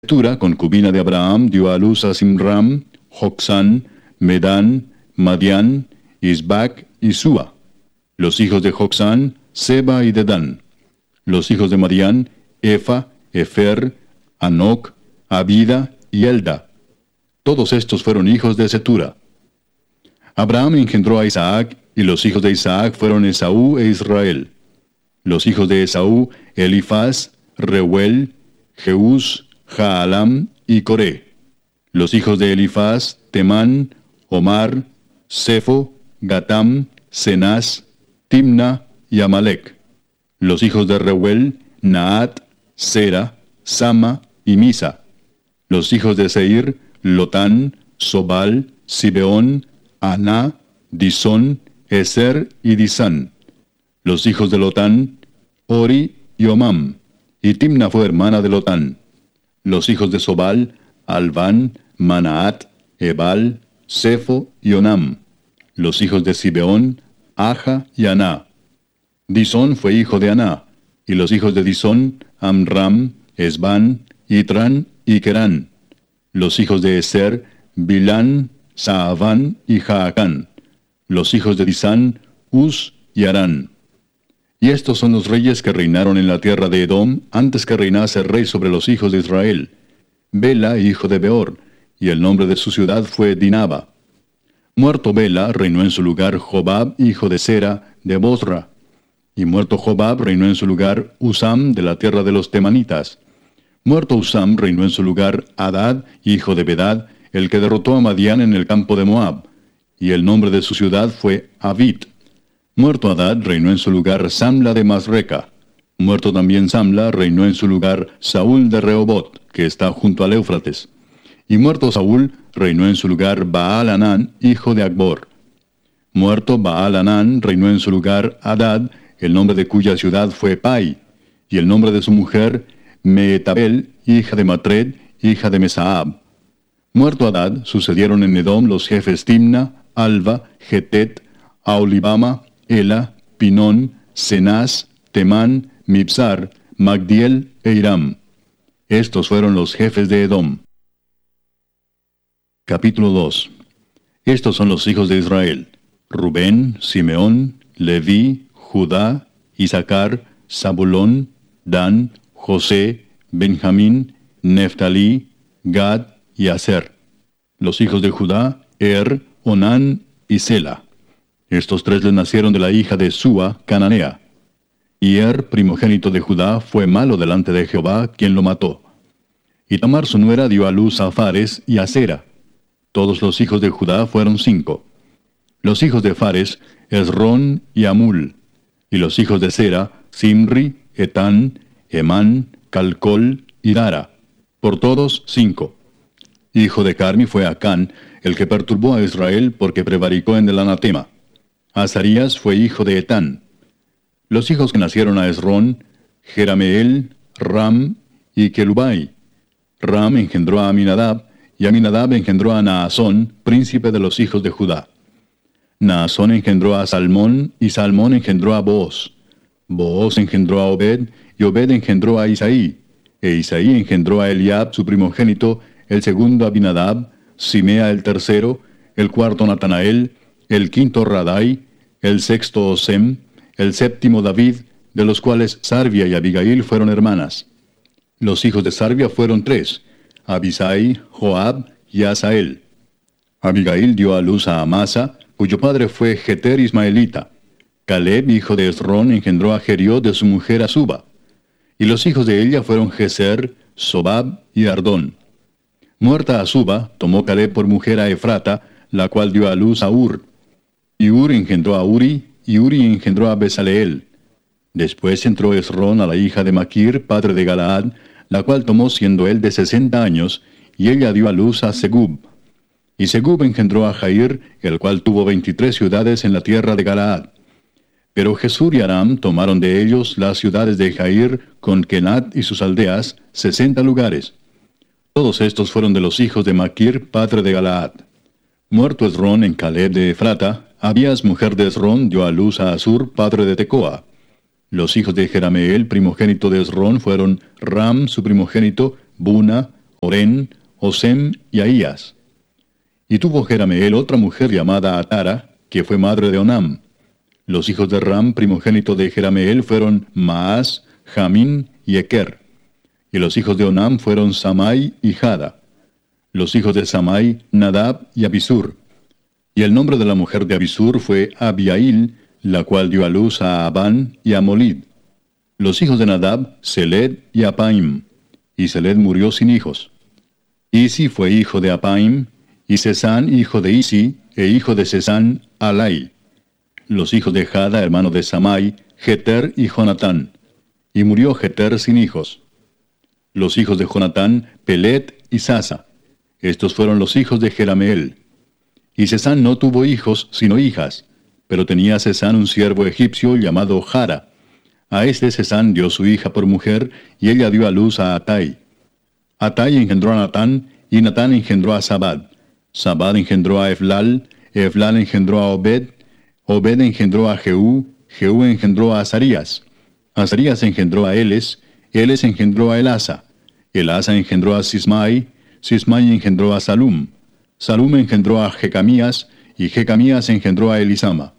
Ketura, concubina de Abraham, dio a luz a Simram, Jocsán, Medán, Madián, Isbac y Súa. Los hijos de Jocsán, Seba y Dedán. Los hijos de Madián, Efa, Efer, Anoc, Abida y Elda. Todos estos fueron hijos de Cetura. Abraham engendró a Isaac, y los hijos de Isaac fueron Esaú e Israel. Los hijos de Esaú, Elifaz, Reuel, Jeús, Jaalam y Coré. Los hijos de Elifaz, Temán, Omar, Sefo, Gatam, Cenaz, Timna y Amalek. Los hijos de Reuel, Naat, Sera, Sama y Misa. Los hijos de Seir, Lotán, Sobal, Sibeón, Aná, Disón, Eser y Disán. Los hijos de Lotán, Ori y Omam. Y Timna fue hermana de Lotán. Los hijos de Sobal, Alván, Manaat, Ebal, Sefo y Onam. Los hijos de Sibeón, Aja y Aná. Disón fue hijo de Aná. Y los hijos de Disón, Amram, Esbán, Itran y Kerán. Los hijos de Eser, Bilán, Saaván y Jaacán. Los hijos de Disán, Uz y Arán. Y estos son los reyes que reinaron en la tierra de Edom antes que reinase el rey sobre los hijos de Israel. Bela, hijo de Beor, y el nombre de su ciudad fue Dinaba. Muerto Bela, reinó en su lugar Jobab, hijo de Sera, de Bosra. Y muerto Jobab, reinó en su lugar Usam, de la tierra de los Temanitas. Muerto Usam, reinó en su lugar Hadad, hijo de Bedad, el que derrotó a Madián en el campo de Moab. Y el nombre de su ciudad fue Avit. Muerto Hadad, reinó en su lugar Samla de Masreca. Muerto también Samla, reinó en su lugar Saúl de Rehobot, que está junto al Éufrates. Y muerto Saúl, reinó en su lugar Baal-Hanán, hijo de Acbor. Muerto Baal-Hanán, reinó en su lugar Hadad, el nombre de cuya ciudad fue Pai. Y el nombre de su mujer, Meetabel, hija de Matred, hija de Mesaab. Muerto Hadad, sucedieron en Edom los jefes Timna, Alva, Getet, Aolibama, Ela, Pinón, Cenaz, Temán, Mibsar, Magdiel e Iram. Estos fueron los jefes de Edom. Capítulo 2. Estos son los hijos de Israel: Rubén, Simeón, Leví, Judá, Isaacar, Zabulón, Dan, José, Benjamín, Neftalí, Gad y Aser. Los hijos de Judá, Onán y Sela. Estos tres le nacieron de la hija de Súa, cananea. Y primogénito de Judá, fue malo delante de Jehová, quien lo mató. Y Tamar su nuera dio a luz a Fares y a Sera. Todos los hijos de Judá fueron 5. Los hijos de Fares, Esrón y Amul. Y los hijos de Sera, Simri, Etán, Emán, Calcol y Dara. Por todos 5. Hijo de Carmi fue Acán, el que perturbó a Israel porque prevaricó en el anatema. Azarías fue hijo de Etán. Los hijos que nacieron a Esrón, Jerameel, Ram y Kelubai. Ram engendró a Aminadab, y Aminadab engendró a Naasón, príncipe de los hijos de Judá. Naasón engendró a Salmón, y Salmón engendró a Booz. Booz engendró a Obed, y Obed engendró a Isaí. E Isaí engendró a Eliab, su primogénito, el segundo Abinadab, Simea el tercero, el cuarto Natanael, el quinto Radai, el sexto Osem, el séptimo David, de los cuales Sarvia y Abigail fueron hermanas. Los hijos de Sarvia fueron 3, Abisai, Joab y Asael. Abigail dio a luz a Amasa, cuyo padre fue Jeter Ismaelita. Caleb, hijo de Esrón, engendró a Jeriot de su mujer Azuba. Y los hijos de ella fueron Geser, Sobab y Ardón. Muerta Azuba, tomó Caleb por mujer a Efrata, la cual dio a luz a Ur. Y Ur engendró a Uri, y Uri engendró a Besaleel. Después entró Esrón a la hija de Maquir, padre de Galaad, la cual tomó siendo él de 60 años, y ella dio a luz a Segub. Y Segub engendró a Jair, el cual tuvo 23 ciudades en la tierra de Galaad. Pero Jesur y Aram tomaron de ellos las ciudades de Jair, con Kenat y sus aldeas, 60 lugares. Todos estos fueron de los hijos de Maquir, padre de Galaad. Muerto Esrón en Caleb de Efrata, Abías, mujer de Esrón, dio a luz a Asur, padre de Tecoa. Los hijos de Jerameel, primogénito de Esrón, fueron Ram, su primogénito, Buna, Orén, Osem y Ahías. Y tuvo Jerameel otra mujer llamada Atara, que fue madre de Onam. Los hijos de Ram, primogénito de Jerameel, fueron Maás, Jamín y Eker. Y los hijos de Onam fueron Samai y Jada. Los hijos de Samai, Nadab y Abisur. Y el nombre de la mujer de Abisur fue Abiail, la cual dio a luz a Abán y a Molid. Los hijos de Nadab, Seled y Apaim. Y Seled murió sin hijos. Isi fue hijo de Apaim, y Sesán hijo de Isi, e hijo de Sesán, Alai. Los hijos de Jada, hermano de Samai, Jeter y Jonatán. Y murió Jeter sin hijos. Los hijos de Jonatán, Pelet y Sasa. Estos fueron los hijos de Jerameel. Y Sesán no tuvo hijos, sino hijas, pero tenía Sesán un siervo egipcio llamado Jara. A este Sesán dio su hija por mujer, y ella dio a luz a Atai. Atai engendró a Natán, y Natán engendró a Sabad. Sabad engendró a Eflal, Eflal engendró a Obed, Obed engendró a Jehú, Jehú engendró a Azarías. Azarías engendró a Eles, Eles engendró a Elasa. Elasa engendró a Sismai, Sismai engendró a Salum. Salum engendró a Jecamías, y Jecamías engendró a Elisama.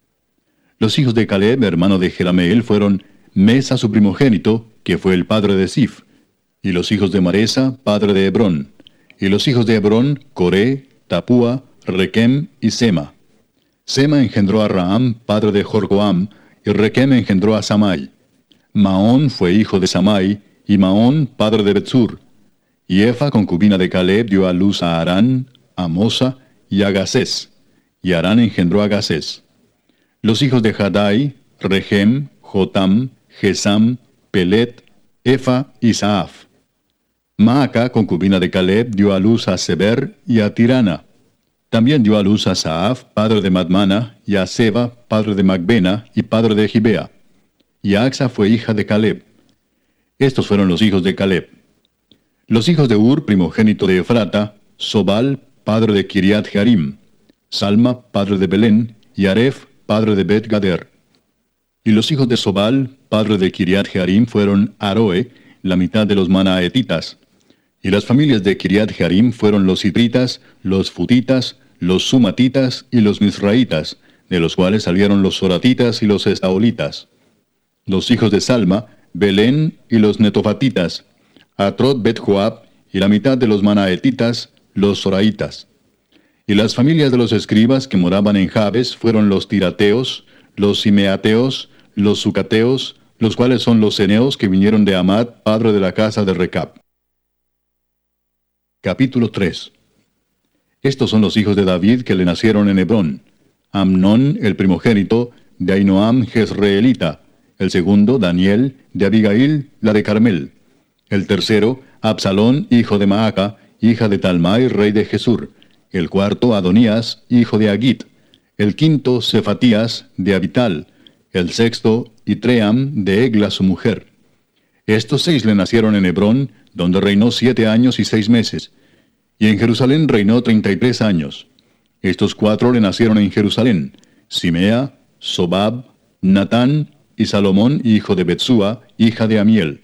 Los hijos de Caleb, hermano de Jerameel, fueron Mesa su primogénito, que fue el padre de Sif, y los hijos de Maresa, padre de Hebrón. Y los hijos de Hebrón, Coré, Tapúa, Requem y Sema. Sema engendró a Raam, padre de Jorcoam, y Requem engendró a Samai. Maón fue hijo de Samai, y Maón, padre de Betsur. Y Efa, concubina de Caleb, dio a luz a Arán, a Mosa y a Gasés. Y Arán engendró a Gasés. Los hijos de Jadai, Regem, Jotam, Gesam, Pelet, Efa y Saaf. Maaca, concubina de Caleb, dio a luz a Seber y a Tirana. También dio a luz a Saaf, padre de Madmana, y a Seba, padre de Macbena y padre de Gibea. Y Axa fue hija de Caleb. Estos fueron los hijos de Caleb. Los hijos de Ur, primogénito de Efrata, Sobal, padre de Kiriat Jearim, Salma, padre de Belén, y Aref, padre de Bet Gader. Y los hijos de Sobal, padre de Kiriat Jearim, fueron Aroe, la mitad de los manaetitas. Y las familias de Kiriat Jearim fueron los hidritas, los futitas, los sumatitas y los misraitas, de los cuales salieron los soratitas y los estaolitas. Los hijos de Salma, Belén y los netofatitas, Atrot Bet Joab y la mitad de los manaetitas, los soraitas. Y las familias de los escribas que moraban en Jabes fueron los tirateos, los simeateos, los sucateos, los cuales son los ceneos que vinieron de Amad, padre de la casa de Recab. Capítulo 3. Estos son los hijos de David que le nacieron en Hebrón. Amnón, el primogénito, de Ahinoam Jezreelita. El segundo, Daniel, de Abigail, la de Carmel. El tercero, Absalón, hijo de Maaca, hija de Talmai, rey de Jesur. El cuarto, Adonías, hijo de Agit. El quinto, Cefatías, de Abital. El sexto, Itream, de Egla su mujer. Estos 6 le nacieron en Hebrón, donde reinó 7 años y 6 meses. Y en Jerusalén reinó 33 años. Estos 4 le nacieron en Jerusalén: Simea, Sobab, Natán y Salomón, hijo de Betsúa, hija de Amiel.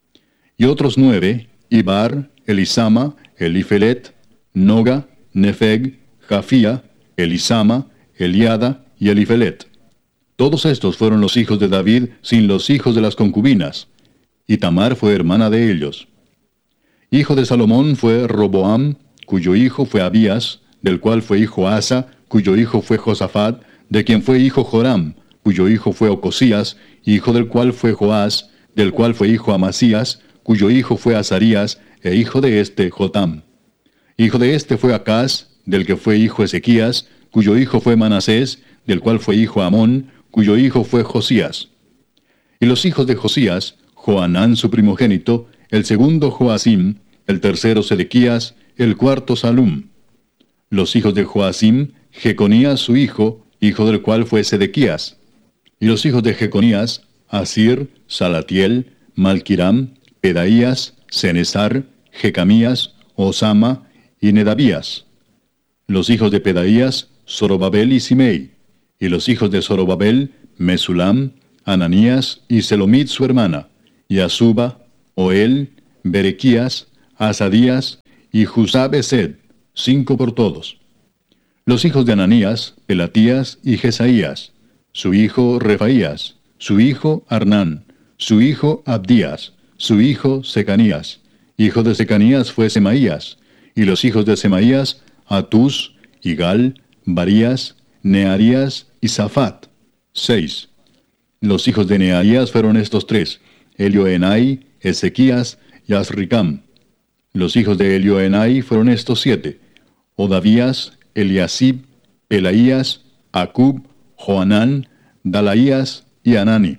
Y otros 9, Ibar, Elisama, Elifelet, Noga, Nefeg, Jafía, Elisama, Eliada y Elifelet. Todos estos fueron los hijos de David sin los hijos de las concubinas. Y Tamar fue hermana de ellos. Hijo de Salomón fue Roboam, cuyo hijo fue Abías, del cual fue hijo Asa, cuyo hijo fue Josafat, de quien fue hijo Joram, cuyo hijo fue Ocosías, hijo del cual fue Joás, del cual fue hijo Amasías, cuyo hijo fue Azarías, e hijo de este Jotam. Hijo de este fue Acaz, del que fue hijo Ezequías, cuyo hijo fue Manasés, del cual fue hijo Amón, cuyo hijo fue Josías. Y los hijos de Josías, Joanán su primogénito, el segundo Joacim, el tercero Sedequías, el cuarto Salum. Los hijos de Joacim, Jeconías su hijo, hijo del cual fue Sedequías. Y los hijos de Jeconías, Asir, Salatiel, Malquiram, Pedaías, Cenesar, Jecamías, Osama y Nedabías. Los hijos de Pedaías, Zorobabel y Simei. Y los hijos de Zorobabel, Mesulam, Ananías y Selomit su hermana, y Asuba, Oel, Berequías, Asadías y Jusab-Esed, 5 por todos. Los hijos de Ananías, Pelatías y Jesaías, su hijo Refaías, su hijo Arnán, su hijo Abdías, su hijo Secanías. Hijo de Secanías fue Semaías, y los hijos de Semaías, Atús, Igal, Barías, Nearías y Safat, 6. Los hijos de Nearías fueron estos 3, Elioenai, Ezequías y Azricam. Los hijos de Elioenai fueron estos 7, Odavías, Eliasib, Pelaías, Acub, Joanán, Dalaías y Anani.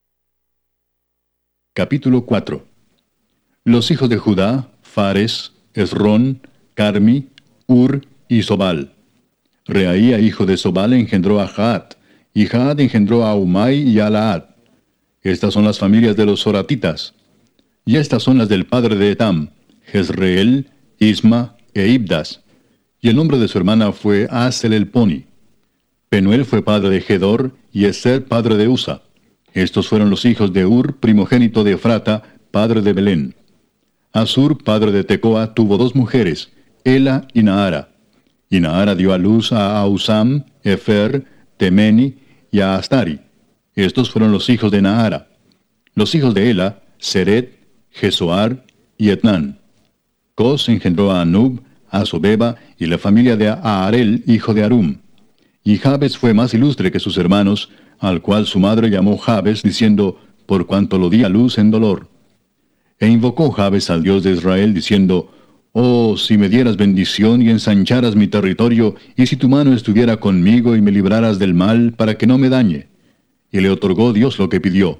Capítulo 4. Los hijos de Judá, Fares, Esrón, Carmi, Ur y Sobal. Reaía, hijo de Sobal, engendró a Jaat, y Jaat engendró a Umai y a Laad. Estas son las familias de los soratitas. Y estas son las del padre de Etam, Jezreel, Isma e Ibdas. Y el nombre de su hermana fue Asel-Elponi. Penuel fue padre de Gedor, y Eser padre de Usa. Estos fueron los hijos de Ur, primogénito de Efrata, padre de Belén. Asur, padre de Tecoa, tuvo 2 mujeres, Ela y Naara. Y Naara dio a luz a Ausam, Efer, Temeni y a Astari. Estos fueron los hijos de Naara. Los hijos de Ela, Seret, Jesoar y Etnán. Cos engendró a Anub, a Sobeba y la familia de Aarel, hijo de Arum. Y Jabes fue más ilustre que sus hermanos, al cual su madre llamó Jabes, diciendo, por cuanto lo di a luz en dolor. E invocó Jabes al Dios de Israel, diciendo, oh, si me dieras bendición y ensancharas mi territorio, y si tu mano estuviera conmigo y me libraras del mal, para que no me dañe. Y le otorgó Dios lo que pidió.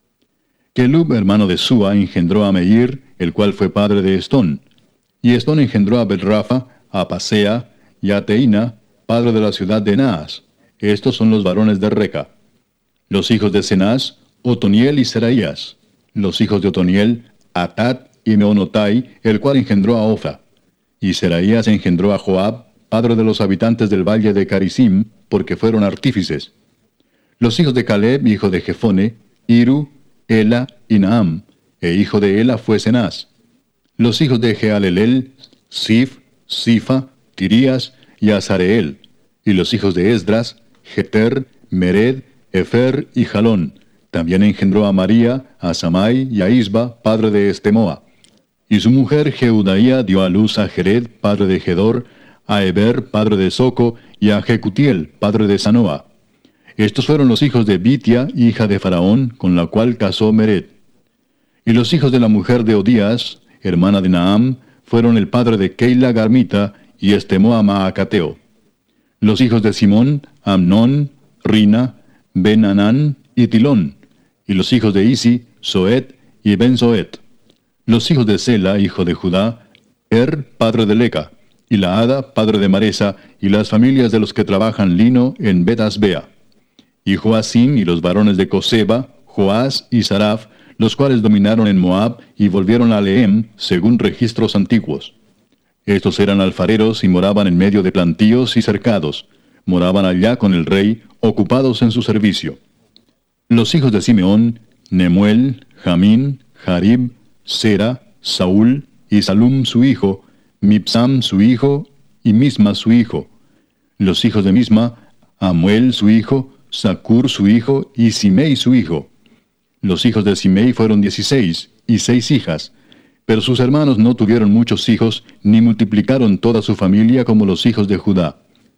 Kelub, hermano de Sua, engendró a Meir, el cual fue padre de Estón. Y Estón engendró a Bet-Rafa, a Pasea y a Teina, padre de la ciudad de Naas. Estos son los varones de Reca. Los hijos de Cenaz, Otoniel y Seraías. Los hijos de Otoniel, Atat y Meonotai, el cual engendró a Ofa. Y Seraías engendró a Joab, padre de los habitantes del valle de Carisim, porque fueron artífices. Los hijos de Caleb, hijo de Jefone, Iru, Ela y Naam, e hijo de Ela fue Cenaz. Los hijos de Jealelel, Sif, Sifa, Tirías y Azareel. Y los hijos de Esdras, Jeter, Mered, Efer y Jalón. También engendró a María, a Samai y a Isba, padre de Estemoa. Y su mujer Jeudaía dio a luz a Jered, padre de Gedor, a Eber, padre de Soco, y a Jecutiel, padre de Sanoa. Estos fueron los hijos de Bitia, hija de Faraón, con la cual casó Mered. Y los hijos de la mujer de Odías, hermana de Naam, fueron el padre de Keila Garmita y Estemoa Maacateo. Los hijos de Simón, Amnón, Rina, Ben-Anán y Tilón. Y los hijos de Isi, Soet y Ben-Soet. Los hijos de Sela, hijo de Judá, padre de Leca, y Laada, padre de Maresa, y las familias de los que trabajan lino en Bet-Asbea. Y Joacim y los varones de Coseba, Joás y Saraf, los cuales dominaron en Moab y volvieron a Lehem, según registros antiguos. Estos eran alfareros y moraban en medio de plantíos y cercados. Moraban allá con el rey, ocupados en su servicio. Los hijos de Simeón, Nemuel, Jamín, Jarib, Sera, Saúl y Salum su hijo, Mipsam su hijo y Misma su hijo. Los hijos de Misma, Amuel su hijo, Zacur su hijo y Simei su hijo. Los hijos de Simei fueron 16 y 6 hijas, pero sus hermanos no tuvieron muchos hijos, ni multiplicaron toda su familia como los hijos de Judá.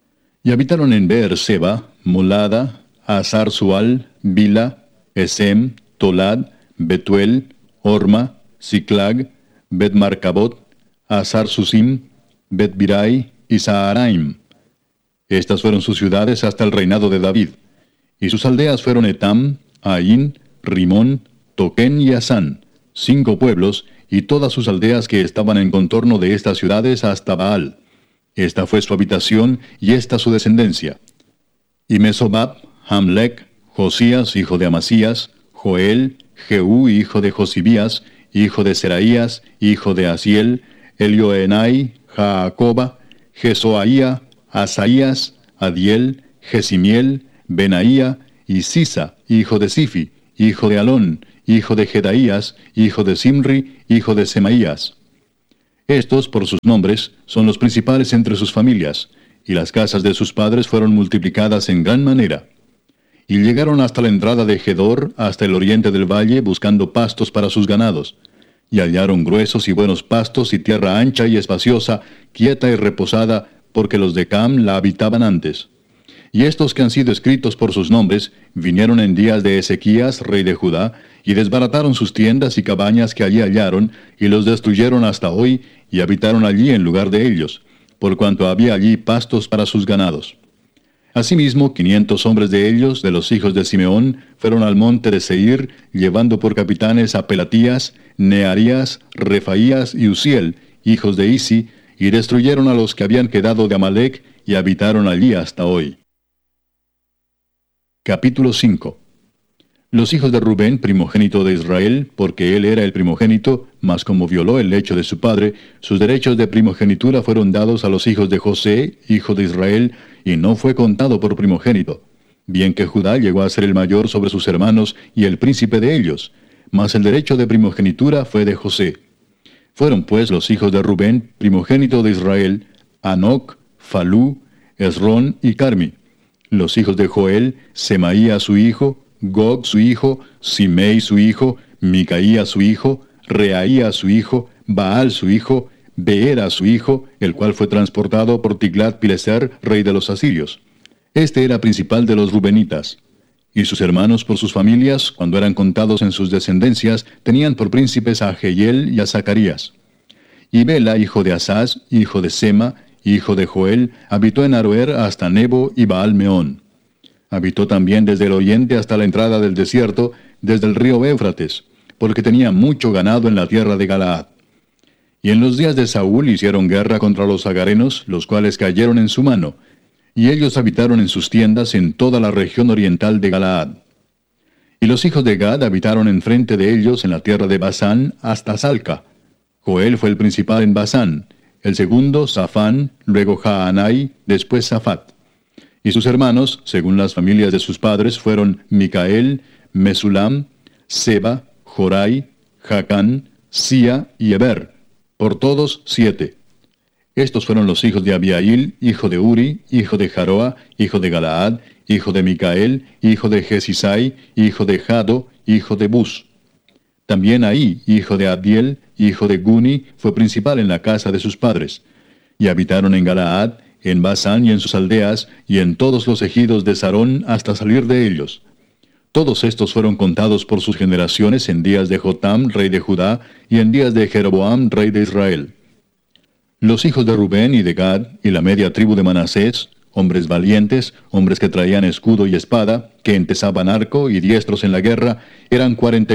Y habitaron en Beer-seba, Molada, Hazar-Sual, Bila, Esem, Tolad, Betuel, Orma, Siclag, Bet-Marcabot, Hazar-Susim, Bet-Birai y Saharaim. Estas fueron sus ciudades hasta el reinado de David. Y sus aldeas fueron Etam, Ain, Rimón, Toquén y Asán, 5 pueblos, y todas sus aldeas que estaban en contorno de estas ciudades hasta Baal. Esta fue su habitación, y esta su descendencia. Y Mesobab, Hamlec, Josías, hijo de Amasías, Joel, Jehú, hijo de Josibías, hijo de Seraías, hijo de Asiel, Elioenai, Jaacoba, Jesoaía, Asaías, Adiel, Jesimiel, Benaía, y Sisa, hijo de Sifi, hijo de Alón, hijo de Jedaías, hijo de Simri, hijo de Semaías. Estos, por sus nombres, son los principales entre sus familias, y las casas de sus padres fueron multiplicadas en gran manera. Y llegaron hasta la entrada de Gedor, hasta el oriente del valle, buscando pastos para sus ganados. Y hallaron gruesos y buenos pastos y tierra ancha y espaciosa, quieta y reposada, porque los de Cam la habitaban antes. Y estos que han sido escritos por sus nombres, vinieron en días de Ezequías, rey de Judá, y desbarataron sus tiendas y cabañas que allí hallaron, y los destruyeron hasta hoy, y habitaron allí en lugar de ellos, por cuanto había allí pastos para sus ganados. Asimismo, 500 hombres de ellos, de los hijos de Simeón, fueron al monte de Seir, llevando por capitanes a Pelatías, Nearías, Refaías y Uziel, hijos de Isi, y destruyeron a los que habían quedado de Amalec, y habitaron allí hasta hoy. Capítulo 5. Los hijos de Rubén, primogénito de Israel, porque él era el primogénito, mas como violó el lecho de su padre, sus derechos de primogenitura fueron dados a los hijos de José, hijo de Israel, y no fue contado por primogénito. Bien que Judá llegó a ser el mayor sobre sus hermanos y el príncipe de ellos, mas el derecho de primogenitura fue de José. Fueron pues los hijos de Rubén, primogénito de Israel, Anoc, Falú, Esrón y Carmi. Los hijos de Joel, Semaía su hijo, Gog su hijo, Simei su hijo, Micaía su hijo, Reaía su hijo, Baal su hijo, Beera su hijo, el cual fue transportado por Tiglat-Pileser, rey de los asirios. Este era principal de los rubenitas. Y sus hermanos por sus familias, cuando eran contados en sus descendencias, tenían por príncipes a Jehiel y a Zacarías. Y Bela, hijo de Asaz, hijo de Sema, hijo de Joel, habitó en Aroer hasta Nebo y Baal-Meón. Habitó también desde el oriente hasta la entrada del desierto, desde el río Éufrates, porque tenía mucho ganado en la tierra de Galaad. Y en los días de Saúl hicieron guerra contra los agarenos, los cuales cayeron en su mano, y ellos habitaron en sus tiendas en toda la región oriental de Galaad. Y los hijos de Gad habitaron enfrente de ellos en la tierra de Basán hasta Salca. Joel fue el principal en Basán, el segundo Safán, luego Jaanai, después Safat. Y sus hermanos, según las familias de sus padres, fueron Micael, Mesulam, Seba, Jorai, Jacán, Sia y Eber, por todos 7. Estos fueron los hijos de Abiail, hijo de Uri, hijo de Jaroa, hijo de Galaad, hijo de Micael, hijo de Jesisai, hijo de Jado, hijo de Bus. También Ahí, hijo de Abdiel, hijo de Guni, fue principal en la casa de sus padres. Y habitaron en Galaad, en Basán y en sus aldeas, y en todos los ejidos de Sarón hasta salir de ellos. Todos estos fueron contados por sus generaciones en días de Jotam, rey de Judá, y en días de Jeroboam, rey de Israel. Los hijos de Rubén y de Gad, y la media tribu de Manasés, hombres valientes, hombres que traían escudo y espada, que entesaban arco y diestros en la guerra, eran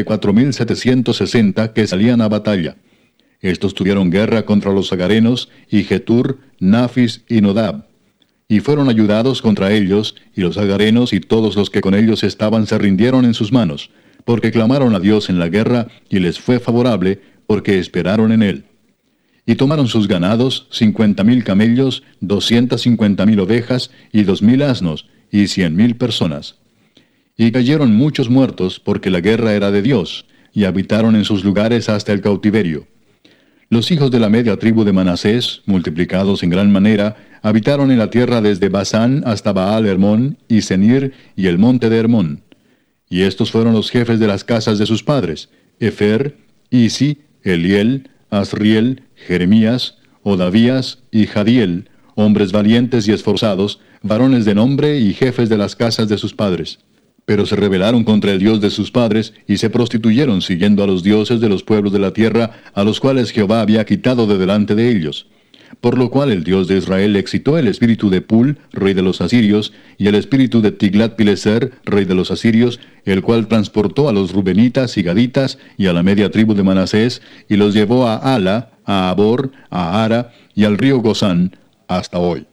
44,760 que salían a batalla. Estos tuvieron guerra contra los agarenos, y Getur, Nafis y Nodab. Y fueron ayudados contra ellos, y los agarenos y todos los que con ellos estaban se rindieron en sus manos, porque clamaron a Dios en la guerra, y les fue favorable, porque esperaron en él. Y tomaron sus ganados, 50,000 camellos, 250,000 ovejas, y 2,000 asnos, y 100,000 personas. Y cayeron muchos muertos, porque la guerra era de Dios, y habitaron en sus lugares hasta el cautiverio. Los hijos de la media tribu de Manasés, multiplicados en gran manera, habitaron en la tierra desde Basán hasta Baal-Hermón y Senir y el monte de Hermón. Y estos fueron los jefes de las casas de sus padres: Efer, Isi, Eliel, Asriel, Jeremías, Odavías y Jadiel, hombres valientes y esforzados, varones de nombre y jefes de las casas de sus padres. Pero se rebelaron contra el Dios de sus padres, y se prostituyeron siguiendo a los dioses de los pueblos de la tierra, a los cuales Jehová había quitado de delante de ellos. Por lo cual el Dios de Israel excitó el espíritu de Pul, rey de los asirios, y el espíritu de Tiglat-Pileser, rey de los asirios, el cual transportó a los rubenitas y gaditas, y a la media tribu de Manasés, y los llevó a Ala, a Abor, a Ara, y al río Gozán, hasta hoy.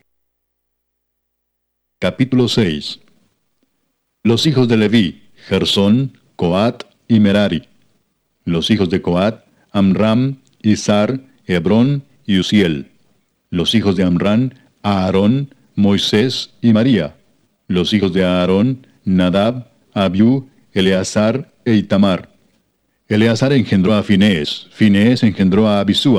Capítulo 6. Los hijos de Leví, Gersón, Coat y Merari. Los hijos de Coat, Amram, Izar, Hebrón y Uziel. Los hijos de Amram, Aarón, Moisés y María. Los hijos de Aarón, Nadab, Abiú, Eleazar e Itamar. Eleazar engendró a Finés, Finés engendró a Abisúa,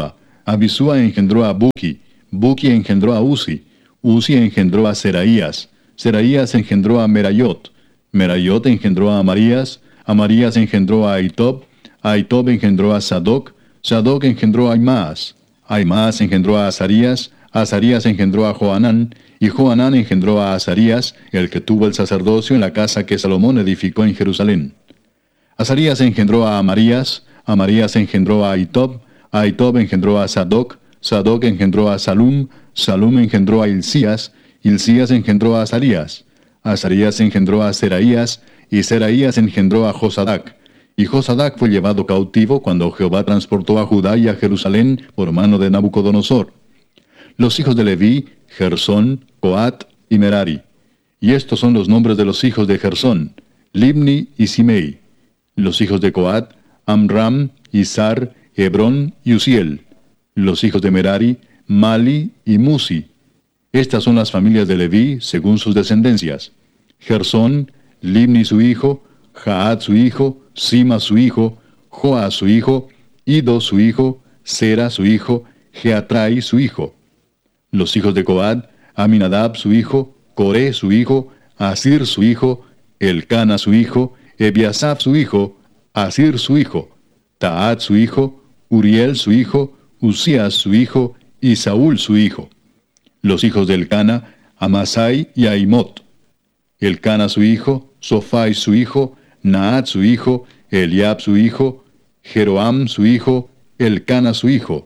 Abisúa engendró a Buki, Buki engendró a Uzi, Uzi engendró a Seraías, Seraías engendró a Merayot, Merayot engendró a Amarías, Amarías engendró a Ahitob, Ahitob engendró a Sadoc, Sadoc engendró a Aimaas, Aimaas engendró a Azarías, Azarías engendró a Johanán, y Johanán engendró a Azarías, el que tuvo el sacerdocio en la casa que Salomón edificó en Jerusalén. Azarías engendró a Amarías, Amarías engendró a Ahitob, Ahitob engendró a Sadoc, Sadoc engendró a Salum, Salum engendró a Hilcías, Hilcías engendró a Azarías, Azarías engendró a Seraías, y Seraías engendró a Josadac. Y Josadac fue llevado cautivo cuando Jehová transportó a Judá y a Jerusalén por mano de Nabucodonosor. Los hijos de Leví, Gersón, Coat y Merari. Y estos son los nombres de los hijos de Gersón, Libni y Simei. Los hijos de Coat, Amram, Izar, Hebrón y Uziel. Los hijos de Merari, Mali y Musi. Estas son las familias de Leví según sus descendencias. Gersón, Libni su hijo, Jaat su hijo, Sima su hijo, Joa su hijo, Ido su hijo, Sera su hijo, Jeatrai su hijo. Los hijos de Coat, Aminadab su hijo, Coré su hijo, Asir su hijo, Elcana su hijo, Ebiasaf su hijo, Asir su hijo, Taat su hijo, Uriel su hijo, Usías su hijo, y Saúl su hijo. Los hijos de Elcana, Amasai y Aimot. Elcana su hijo, Sofai su hijo, Naat su hijo, Eliab su hijo, Jeroam su hijo, Elcana su hijo.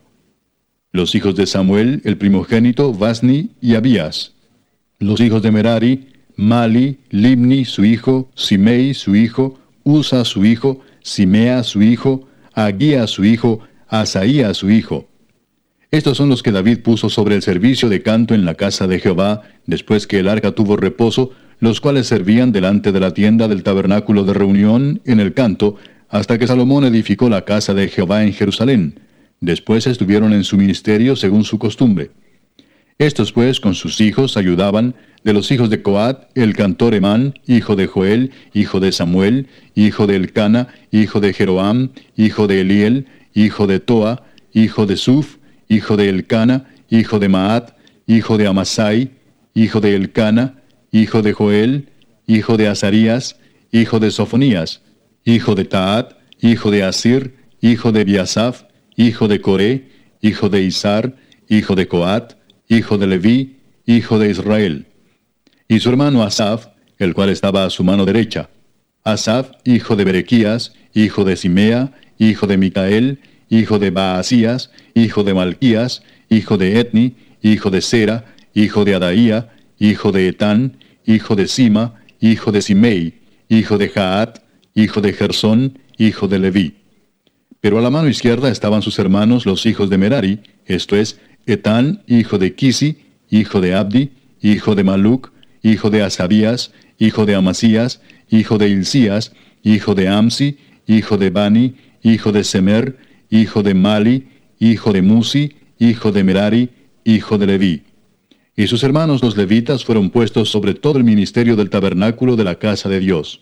Los hijos de Samuel, el primogénito, Basni y Abías. Los hijos de Merari, Mali, Libni su hijo, Simei su hijo, Usa su hijo, Simea su hijo, Agía su hijo, Asaía su hijo. Estos son los que David puso sobre el servicio de canto en la casa de Jehová, después que el arca tuvo reposo, los cuales servían delante de la tienda del tabernáculo de reunión en el canto, hasta que Salomón edificó la casa de Jehová en Jerusalén. Después estuvieron en su ministerio según su costumbre. Estos pues con sus hijos ayudaban, de los hijos de Coat, el cantor Emán, hijo de Joel, hijo de Samuel, hijo de Elcana, hijo de Jeroam, hijo de Eliel, hijo de Toa, hijo de Suf, hijo de Elcana, hijo de Maat, hijo de Amasai, hijo de Elcana, hijo de Joel, hijo de Azarías, hijo de Sofonías, hijo de Taat, hijo de Asir, hijo de Biasaf, hijo de Coré, hijo de Izar, hijo de Coat, hijo de Leví, hijo de Israel. Y su hermano Asaf, el cual estaba a su mano derecha. Asaf, hijo de Berequías, hijo de Simea, hijo de Micael, hijo de Baasías, hijo de Malquías, hijo de Etni, hijo de Sera, hijo de Adaía, hijo de Etán, hijo de Sima, hijo de Simei, hijo de Jaat, hijo de Gersón, hijo de Leví. Pero a la mano izquierda estaban sus hermanos los hijos de Merari, esto es, Etán, hijo de Kisi, hijo de Abdi, hijo de Maluc, hijo de Asabías, hijo de Amasías, hijo de Hilcías, hijo de Amsi, hijo de Bani, hijo de Semer, hijo de Mali, hijo de Musi, hijo de Merari, hijo de Leví. Y sus hermanos los levitas fueron puestos sobre todo el ministerio del tabernáculo de la casa de Dios.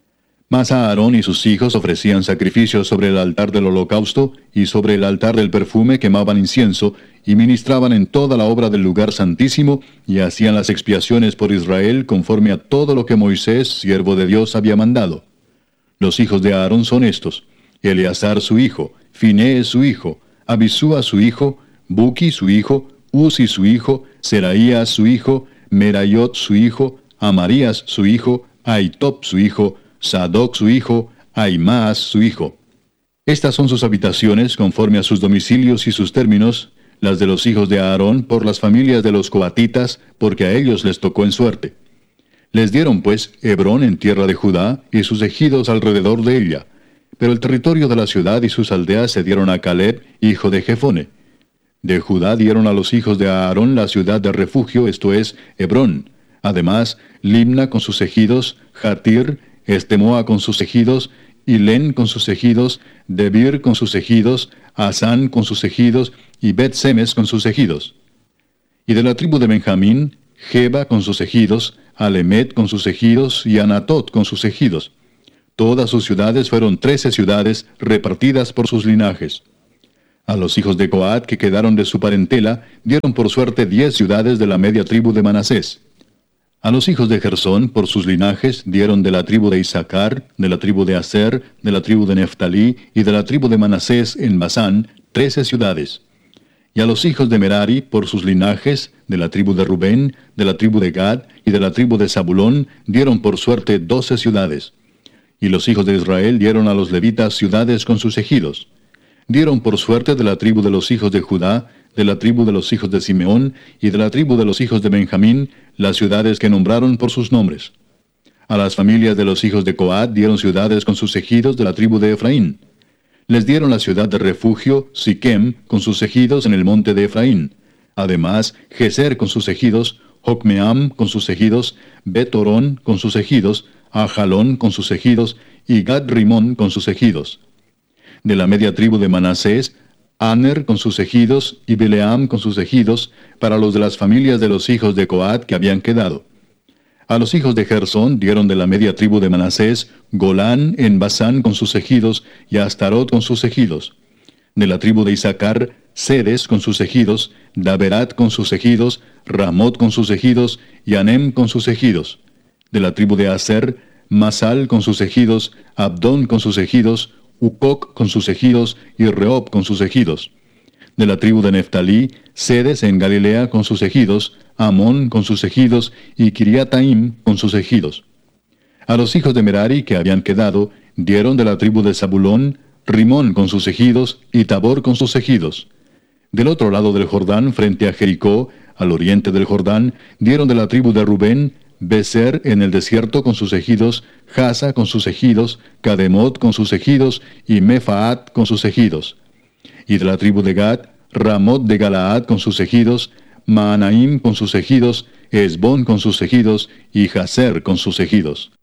Mas Aarón y sus hijos ofrecían sacrificios sobre el altar del holocausto y sobre el altar del perfume quemaban incienso y ministraban en toda la obra del lugar santísimo y hacían las expiaciones por Israel conforme a todo lo que Moisés, siervo de Dios, había mandado. Los hijos de Aarón son estos: Eleazar su hijo, Finés su hijo, Abisúa su hijo, Buki su hijo, Uzi su hijo, Seraías su hijo, Merayot su hijo, Amarías su hijo, Ahitob su hijo, Sadoc su hijo, Aimaas su hijo. Estas son sus habitaciones conforme a sus domicilios y sus términos, las de los hijos de Aarón por las familias de los coatitas, porque a ellos les tocó en suerte. Les dieron pues Hebrón en tierra de Judá y sus ejidos alrededor de ella, pero el territorio de la ciudad y sus aldeas se dieron a Caleb, hijo de Jefone. De Judá dieron a los hijos de Aarón la ciudad de refugio, esto es, Hebrón. Además, Limna con sus ejidos, Jatir, Estemoa con sus ejidos, Hilén con sus ejidos, Debir con sus ejidos, Asán con sus ejidos, y Bet-Semes con sus ejidos. Y de la tribu de Benjamín, Geba con sus ejidos, Alemet con sus ejidos, y Anatot con sus ejidos. Todas sus ciudades fueron 13 ciudades repartidas por sus linajes. A los hijos de Coat que quedaron de su parentela, dieron por suerte 10 ciudades de la media tribu de Manasés. A los hijos de Gersón, por sus linajes, dieron de la tribu de Isaacar, de la tribu de Aser, de la tribu de Neftalí y de la tribu de Manasés en Basán, 13 ciudades. Y a los hijos de Merari, por sus linajes, de la tribu de Rubén, de la tribu de Gad y de la tribu de Zabulón, dieron por suerte 12 ciudades. Y los hijos de Israel dieron a los levitas ciudades con sus ejidos. Dieron por suerte de la tribu de los hijos de Judá, de la tribu de los hijos de Simeón y de la tribu de los hijos de Benjamín, las ciudades que nombraron por sus nombres. A las familias de los hijos de Coat dieron ciudades con sus ejidos de la tribu de Efraín. Les dieron la ciudad de refugio, Siquem, con sus ejidos en el monte de Efraín. Además, Geser con sus ejidos, Jocmeam con sus ejidos, Bet-Orón con sus ejidos, Ajalón con sus ejidos, y Gad-Rimón con sus ejidos. De la media tribu de Manasés, Aner con sus ejidos, y Bileam con sus ejidos, para los de las familias de los hijos de Coat que habían quedado. A los hijos de Gersón dieron de la media tribu de Manasés, Golán en Basán con sus ejidos, y Astarot con sus ejidos. De la tribu de Isaacar, Sedes con sus ejidos, Daberat con sus ejidos, Ramot con sus ejidos, y Anem con sus ejidos. De la tribu de Aser, Masal con sus ejidos, Abdón con sus ejidos, Ucoc con sus ejidos, y Rehob con sus ejidos. De la tribu de Neftalí, Sedes en Galilea con sus ejidos, Amón con sus ejidos, y Kiriataim con sus ejidos. A los hijos de Merari que habían quedado, dieron de la tribu de Zabulón, Rimón con sus ejidos, y Tabor con sus ejidos. Del otro lado del Jordán, frente a Jericó, al oriente del Jordán, dieron de la tribu de Rubén, Beser en el desierto con sus ejidos, Jasa con sus ejidos, Cademot con sus ejidos, y Mefaat con sus ejidos. Y de la tribu de Gad, Ramot de Galaad con sus ejidos, Maanaim con sus ejidos, Esbón con sus ejidos, y Jaser con sus ejidos.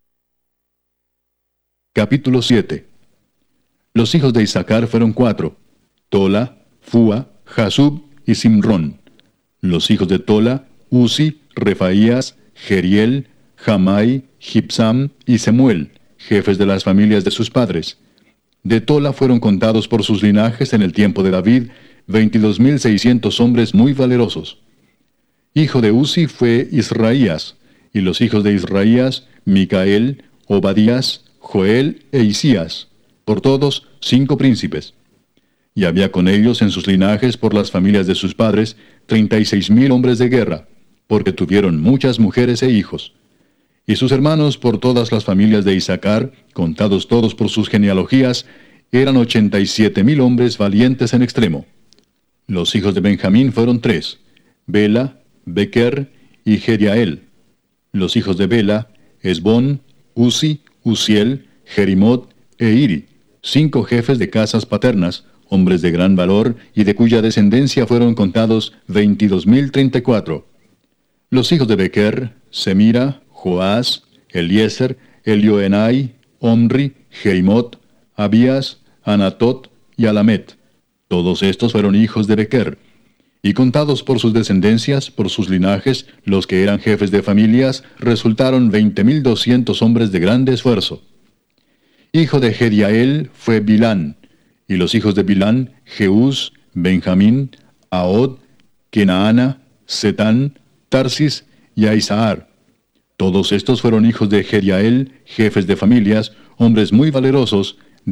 Capítulo 7. Los hijos de Isaacar fueron 4, Tola, Fua, Jasub y Simrón. Los hijos de Tola, Uzi, Refaías, Jeriel, Jamai, Gibsam y Semuel, jefes de las familias de sus padres. De Tola fueron contados por sus linajes en el tiempo de David 22.600 hombres muy valerosos. Hijo de Uzi fue Israías, y los hijos de Israías, Micael, Obadías, Joel e Isías, por todos 5 príncipes. Y había con ellos en sus linajes por las familias de sus padres 36.000 hombres de guerra, porque tuvieron muchas mujeres e hijos. Y sus hermanos por todas las familias de Isaacar, contados todos por sus genealogías, eran 87.000 hombres valientes en extremo. Los hijos de Benjamín fueron 3, Bela, Bequer y Jeriael. Los hijos de Bela, Esbón, Uzi, Uziel, Jerimot e Iri, 5 jefes de casas paternas, hombres de gran valor y de cuya descendencia fueron contados 22.034. Los hijos de Bequer, Semira, Joás, Eliezer, Elioenai, Omri, Jerimot, Abías, Anatot y Alamet. Todos estos fueron hijos de Bequer. Y contados por sus descendencias, por sus linajes, los que eran jefes de familias, resultaron 20.200 hombres de grande esfuerzo. Hijo de Jediael fue Bilán, y los hijos de Bilán, Jeús, Benjamín, Ahod, Kenaana, Setán, Tarsis y Aizahar. Todos estos fueron hijos de Jediael, jefes de familias, hombres muy valerosos,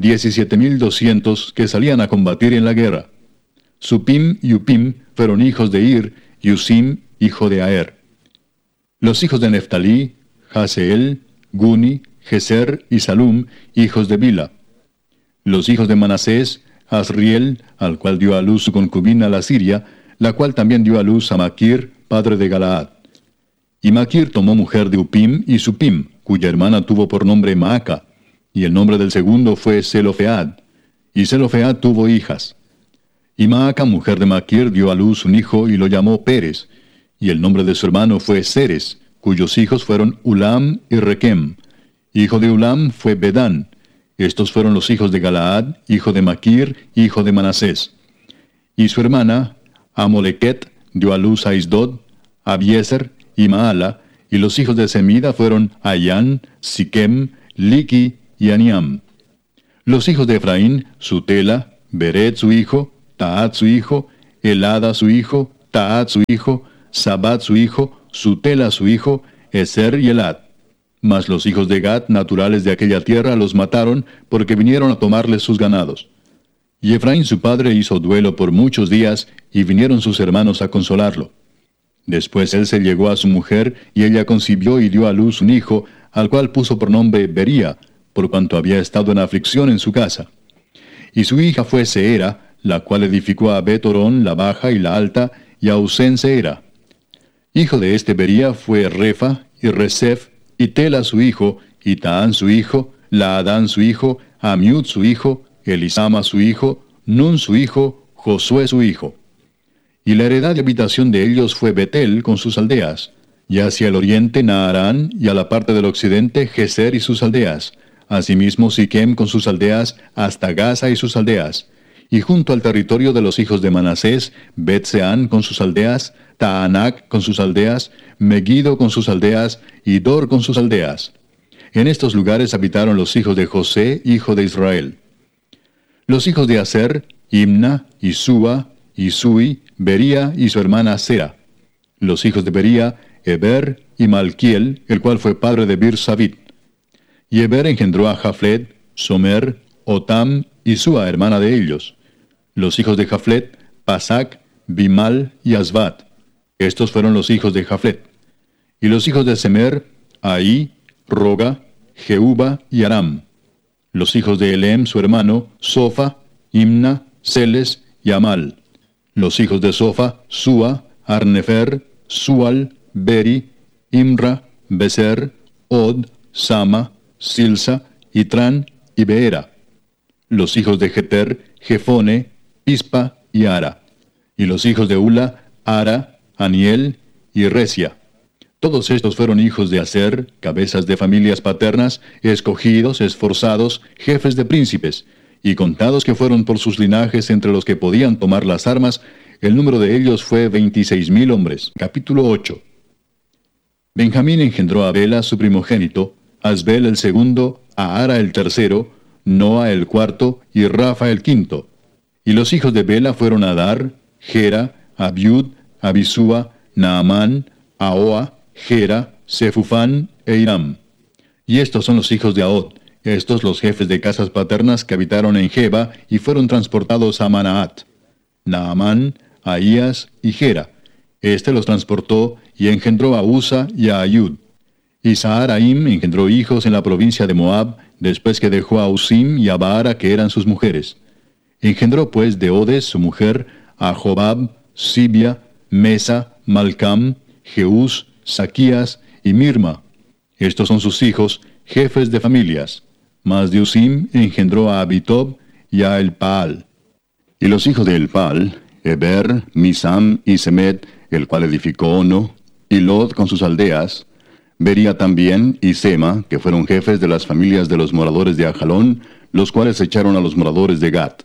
17.200 que salían a combatir en la guerra. Supim y Upim fueron hijos de Ir, y Usim, hijo de Aer. Los hijos de Neftalí, Jaseel, Guni, Geser y Salum, hijos de Bila. Los hijos de Manasés, Asriel, al cual dio a luz su concubina la Siria, la cual también dio a luz a Maquir, padre de Galaad. Y Maquir tomó mujer de Upim y Supim, cuya hermana tuvo por nombre Maaca, y el nombre del segundo fue Zelofead. Y Zelofead tuvo hijas. Y Maaca, mujer de Maquir, dio a luz un hijo y lo llamó Pérez, y el nombre de su hermano fue Seres, cuyos hijos fueron Ulam y Requem. Hijo de Ulam fue Bedán. Estos fueron los hijos de Galaad, hijo de Maquir, hijo de Manasés. Y su hermana, Amolequet, dio a luz a Isdod, Abiezer y Maala, y los hijos de Semida fueron Ayán, Siquem, Liqui y Aniam. Los hijos de Efraín, Sutela, Beret su hijo, Tahat su hijo, Elada su hijo, Tahat su hijo, Sabat su hijo, Sutela su hijo, Eser y Elad. Mas los hijos de Gad, naturales de aquella tierra, los mataron, porque vinieron a tomarles sus ganados. Y Efraín su padre hizo duelo por muchos días, y vinieron sus hermanos a consolarlo. Después él se llegó a su mujer, y ella concibió y dio a luz un hijo, al cual puso por nombre Bería, por cuanto había estado en aflicción en su casa. Y su hija fue Seera, la cual edificó a Bet-Orón, la baja y la alta, y a Usén Seera. Hijo de este Bería fue Refa, y Resef, y Tela su hijo, y Taán su hijo, Laadán su hijo, Amiud su hijo, Elisama su hijo, Nun su hijo, Josué su hijo. Y la heredad de habitación de ellos fue Betel con sus aldeas, y hacia el oriente Naarán, y a la parte del occidente Geser y sus aldeas, asimismo Siquem con sus aldeas, hasta Gaza y sus aldeas, y junto al territorio de los hijos de Manasés, Bet-Seán con sus aldeas, Taanac con sus aldeas, Megiddo con sus aldeas, y Dor con sus aldeas. En estos lugares habitaron los hijos de José, hijo de Israel. Los hijos de Aser, Imna, Isúa, Isui, Bería y su hermana Sera. Los hijos de Bería, Eber y Malquiel, el cual fue padre de Bir-Sabit. Y Eber engendró a Jaflet, Somer, Otam y Sua, hermana de ellos. Los hijos de Jaflet, Pasac, Bimal y Asbat. Estos fueron los hijos de Jaflet. Y los hijos de Semer, Ahí, Roga, Jehuba y Aram. Los hijos de Elem, su hermano, Sofa, Imna, Celes y Amal. Los hijos de Sofa, Sua, Arnefer, Sual, Beri, Imra, Beser, Od, Sama, Silsa, Itran y Beera. Los hijos de Jeter, Jefone, Pispa y Ara. Y los hijos de Ula, Ara, Aniel y Resia. Todos estos fueron hijos de Aser, cabezas de familias paternas, escogidos, esforzados, jefes de príncipes, y contados que fueron por sus linajes entre los que podían tomar las armas, el número de ellos fue 26,000 hombres. Capítulo 8. Benjamín engendró a Bela su primogénito, Asbel el segundo, a Ara el tercero, Noa el cuarto y Rafa el quinto. Y los hijos de Bela fueron Adar, Gera, Abiud, Abisúa, Naamán, Ahoa, Gera, Sefufán e Hiram. Y estos son los hijos de Ahod, estos los jefes de casas paternas que habitaron en Geba y fueron transportados a Manaat. Naamán, Ahías y Gera. Este los transportó y engendró a Usa y a Ayud. Y Saharaim engendró hijos en la provincia de Moab, después que dejó a Usim y a Baara, que eran sus mujeres. Engendró pues de Odes, su mujer, a Jobab, Sibia, Mesa, Malcam, Jeús, Saquías y Mirma. Estos son sus hijos, jefes de familias. Mas de Usim engendró a Abitob y a Elpaal. Y los hijos de Elpaal, Eber, Misam y Semed, el cual edificó Ono, y Lod con sus aldeas, Bería también y Sema, que fueron jefes de las familias de los moradores de Ajalón, los cuales echaron a los moradores de Gat.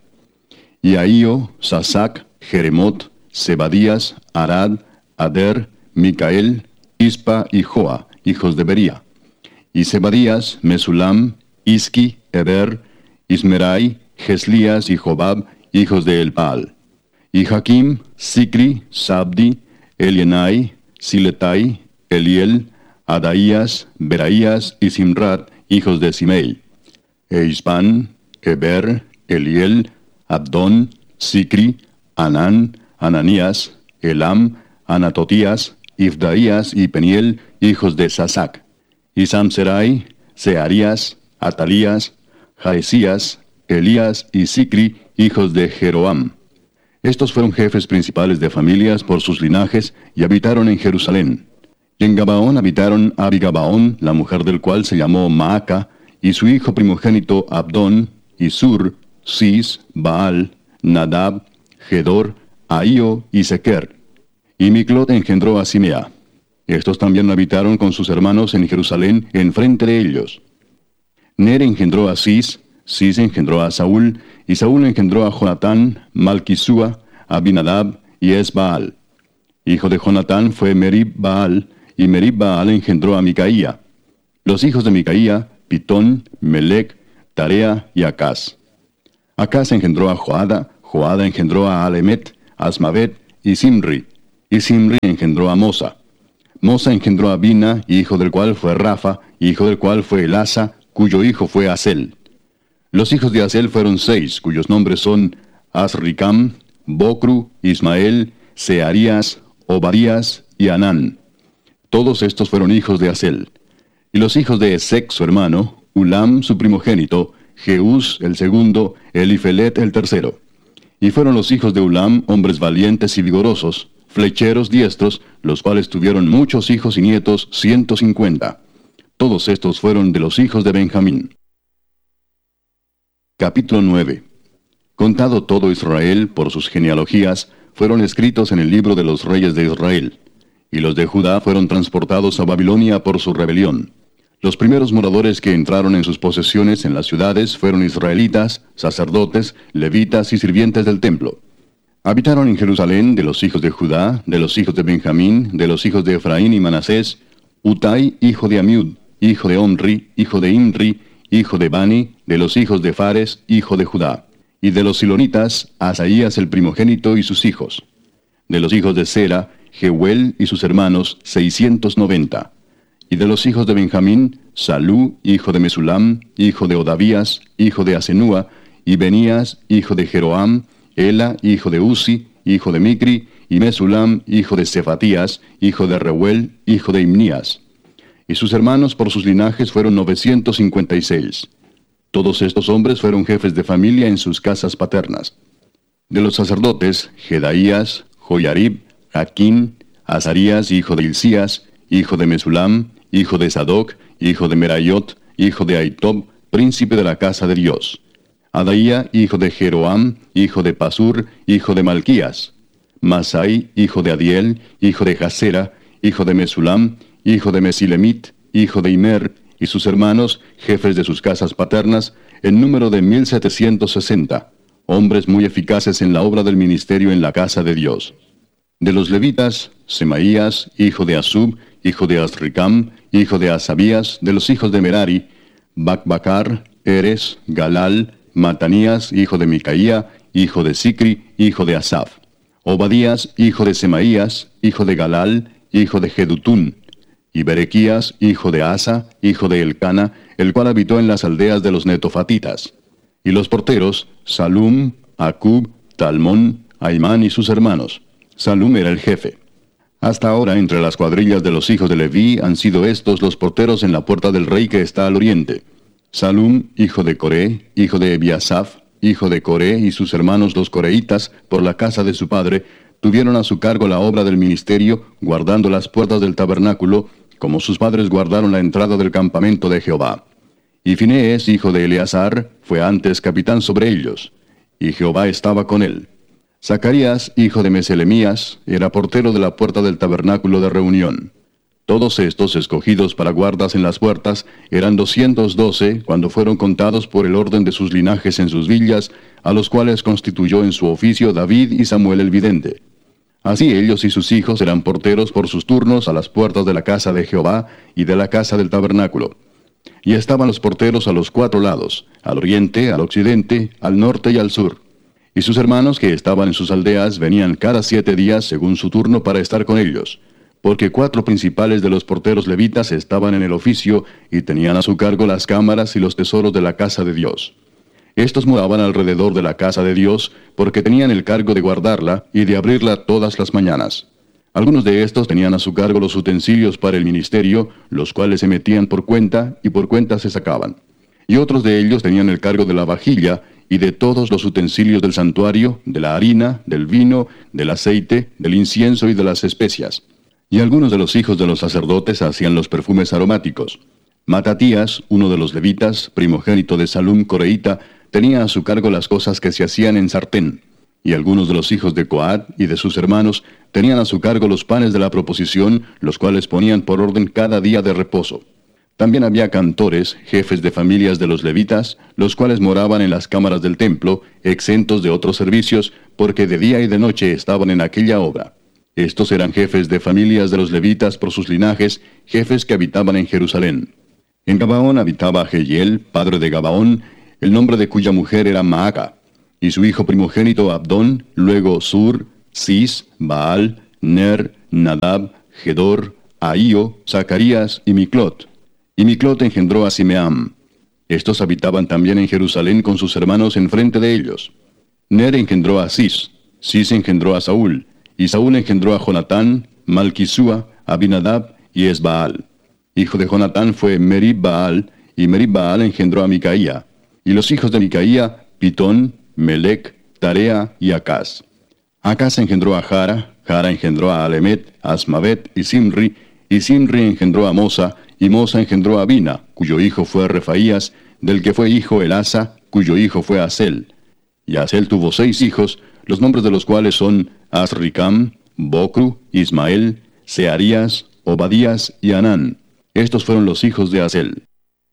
Y Ahío, Sasac, Jeremot, Zebadías, Arad, Ader, Micael, Ispa y Joa, hijos de Bería. Y Zebadías, Mesulam, Isqui, Eber, Ismerai, Geslías y Jobab, hijos de Elpaal. Y Jaquim, Sicri, Sabdi, Elienai, Siletai, Eliel, Adaías, Beraías y Simrat, hijos de Simei. E Ispan, Eber, Eliel, Abdón, Sicri, Anán, Ananías, Elam, Anatotías, Ifdaías y Peniel, hijos de Sasac. Y Samserai, Searías, Atalías, Jaesías, Elías y Sicri, hijos de Jeroam. Estos fueron jefes principales de familias por sus linajes y habitaron en Jerusalén. Y en Gabaón habitaron Abigabaón, la mujer del cual se llamó Maaca, y su hijo primogénito Abdón, y Sur, Cis, Baal, Nadab, Gedor, Ahío y Sequer. Y Miclot engendró a Simea. Estos también habitaron con sus hermanos en Jerusalén, enfrente de ellos. Ner engendró a Cis, Cis engendró a Saúl, y Saúl engendró a Jonatán, Malquisúa, Abinadab y Esbaal. Hijo de Jonatán fue Merib-Baal, y Merib-Baal engendró a Micaía. Los hijos de Micaía, Pitón, Melec, Tarea y Acaz. Acaz engendró a Joada, Joada engendró a Alemet, Asmavet y Simri engendró a Mosa. Mosa engendró a Bina, hijo del cual fue Rafa, hijo del cual fue Elasa, cuyo hijo fue Asel. Los hijos de Asel fueron 6, cuyos nombres son Asricam, Bocru, Ismael, Searías, Obadías y Anán. Todos estos fueron hijos de Asel. Y los hijos de Esec, su hermano, Ulam, su primogénito, Jeús, el segundo, Elifelet, el tercero. Y fueron los hijos de Ulam hombres valientes y vigorosos, flecheros diestros, los cuales tuvieron muchos hijos y nietos, 150. Todos estos fueron de los hijos de Benjamín. Capítulo 9. Contado todo Israel por sus genealogías, fueron escritos en el libro de los reyes de Israel. Y los de Judá fueron transportados a Babilonia por su rebelión. Los primeros moradores que entraron en sus posesiones en las ciudades fueron israelitas, sacerdotes, levitas y sirvientes del templo. Habitaron en Jerusalén de los hijos de Judá, de los hijos de Benjamín, de los hijos de Efraín y Manasés, Utai, hijo de Amiud, hijo de Omri, hijo de Imri, hijo de Bani, de los hijos de Fares, hijo de Judá. Y de los silonitas, Asaías el primogénito y sus hijos. De los hijos de Sera, Jehuel y sus hermanos, 690. Y de los hijos de Benjamín, Salú, hijo de Mesulam, hijo de Odavías, hijo de Asenúa, y Benías, hijo de Jeroam, Ela, hijo de Uzi, hijo de Micri, y Mesulam, hijo de Cefatías, hijo de Reuel, hijo de Imnías. Y sus hermanos por sus linajes fueron 956. Todos estos hombres fueron jefes de familia en sus casas paternas. De los sacerdotes, Jedaías, Joyarib, Jaquín, Azarías, hijo de Hilcías, hijo de Mesulam, hijo de Sadoc, hijo de Merayot, hijo de Aitob, príncipe de la casa de Dios. Adaía, hijo de Jeroam, hijo de Pasur, hijo de Malquías. Masai, hijo de Adiel, hijo de Jasera, hijo de Mesulam, hijo de Mesilemit, hijo de Imer, y sus hermanos, jefes de sus casas paternas, en número de 1760, hombres muy eficaces en la obra del ministerio en la casa de Dios. De los levitas, Semaías, hijo de Asub, hijo de Asricam, hijo de Asabías, de los hijos de Merari, Bacbacar, Eres, Galal, Matanías, hijo de Micaía, hijo de Sicri, hijo de Asaf. Obadías, hijo de Semaías, hijo de Galal, hijo de Jedutún. Y Berequías, hijo de Asa, hijo de Elcana, el cual habitó en las aldeas de los netofatitas. Y los porteros, Salum, Acub, Talmón, Aimán y sus hermanos. Salum era el jefe. Hasta ahora, entre las cuadrillas de los hijos de Leví, han sido estos los porteros en la puerta del rey que está al oriente. Salum, hijo de Coré, hijo de Ebiasaf, hijo de Coré, y sus hermanos los coreitas, por la casa de su padre, tuvieron a su cargo la obra del ministerio, guardando las puertas del tabernáculo, como sus padres guardaron la entrada del campamento de Jehová. Y Finees, hijo de Eleazar, fue antes capitán sobre ellos, y Jehová estaba con él. Zacarías, hijo de Meselemías, era portero de la puerta del tabernáculo de reunión. Todos estos, escogidos para guardas en las puertas, eran 212 cuando fueron contados por el orden de sus linajes en sus villas, a los cuales constituyó en su oficio David y Samuel el vidente. Así ellos y sus hijos eran porteros por sus turnos a las puertas de la casa de Jehová y de la casa del tabernáculo. Y estaban los porteros a los 4 lados, al oriente, al occidente, al norte y al sur. Y sus hermanos que estaban en sus aldeas venían cada 7 días según su turno para estar con ellos, porque 4 principales de los porteros levitas estaban en el oficio y tenían a su cargo las cámaras y los tesoros de la casa de Dios. Estos moraban alrededor de la casa de Dios, porque tenían el cargo de guardarla y de abrirla todas las mañanas. Algunos de estos tenían a su cargo los utensilios para el ministerio, los cuales se metían por cuenta y por cuenta se sacaban. Y otros de ellos tenían el cargo de la vajilla y de todos los utensilios del santuario, de la harina, del vino, del aceite, del incienso y de las especias. Y algunos de los hijos de los sacerdotes hacían los perfumes aromáticos. Matatías, uno de los levitas, primogénito de Salum coreíta, tenía a su cargo las cosas que se hacían en sartén. Y algunos de los hijos de Coat y de sus hermanos tenían a su cargo los panes de la proposición, los cuales ponían por orden cada día de reposo. También había cantores, jefes de familias de los levitas, los cuales moraban en las cámaras del templo, exentos de otros servicios, porque de día y de noche estaban en aquella obra. Estos eran jefes de familias de los levitas por sus linajes, jefes que habitaban en Jerusalén. En Gabaón habitaba Jehiel, padre de Gabaón, el nombre de cuya mujer era Maaca. y su hijo primogénito Abdón, luego Sur, Cis, Baal, Ner, Nadab, Gedor, Ahío, Zacarías y Miclot. Y Miclot engendró a Simeam. Estos habitaban también en Jerusalén con sus hermanos enfrente de ellos. Ner engendró a Cis, Cis engendró a Saúl, y Saúl engendró a Jonatán, Malquisúa, Abinadab y Esbaal. Hijo de Jonatán fue Merib-Baal, y Merib-Baal engendró a Micaía. Y los hijos de Micaía, Pitón, Melec, Tarea y Acaz. Acaz engendró a Jara, Jara engendró a Alemet, Asmavet y Simri engendró a Mosa, y Mosa engendró a Abina, cuyo hijo fue Refaías, del que fue hijo Elasa, cuyo hijo fue Asel. Y Asel tuvo 6 hijos, los nombres de los cuales son Asricam, Bocru, Ismael, Searías, Obadías y Anán. Estos fueron los hijos de Asel.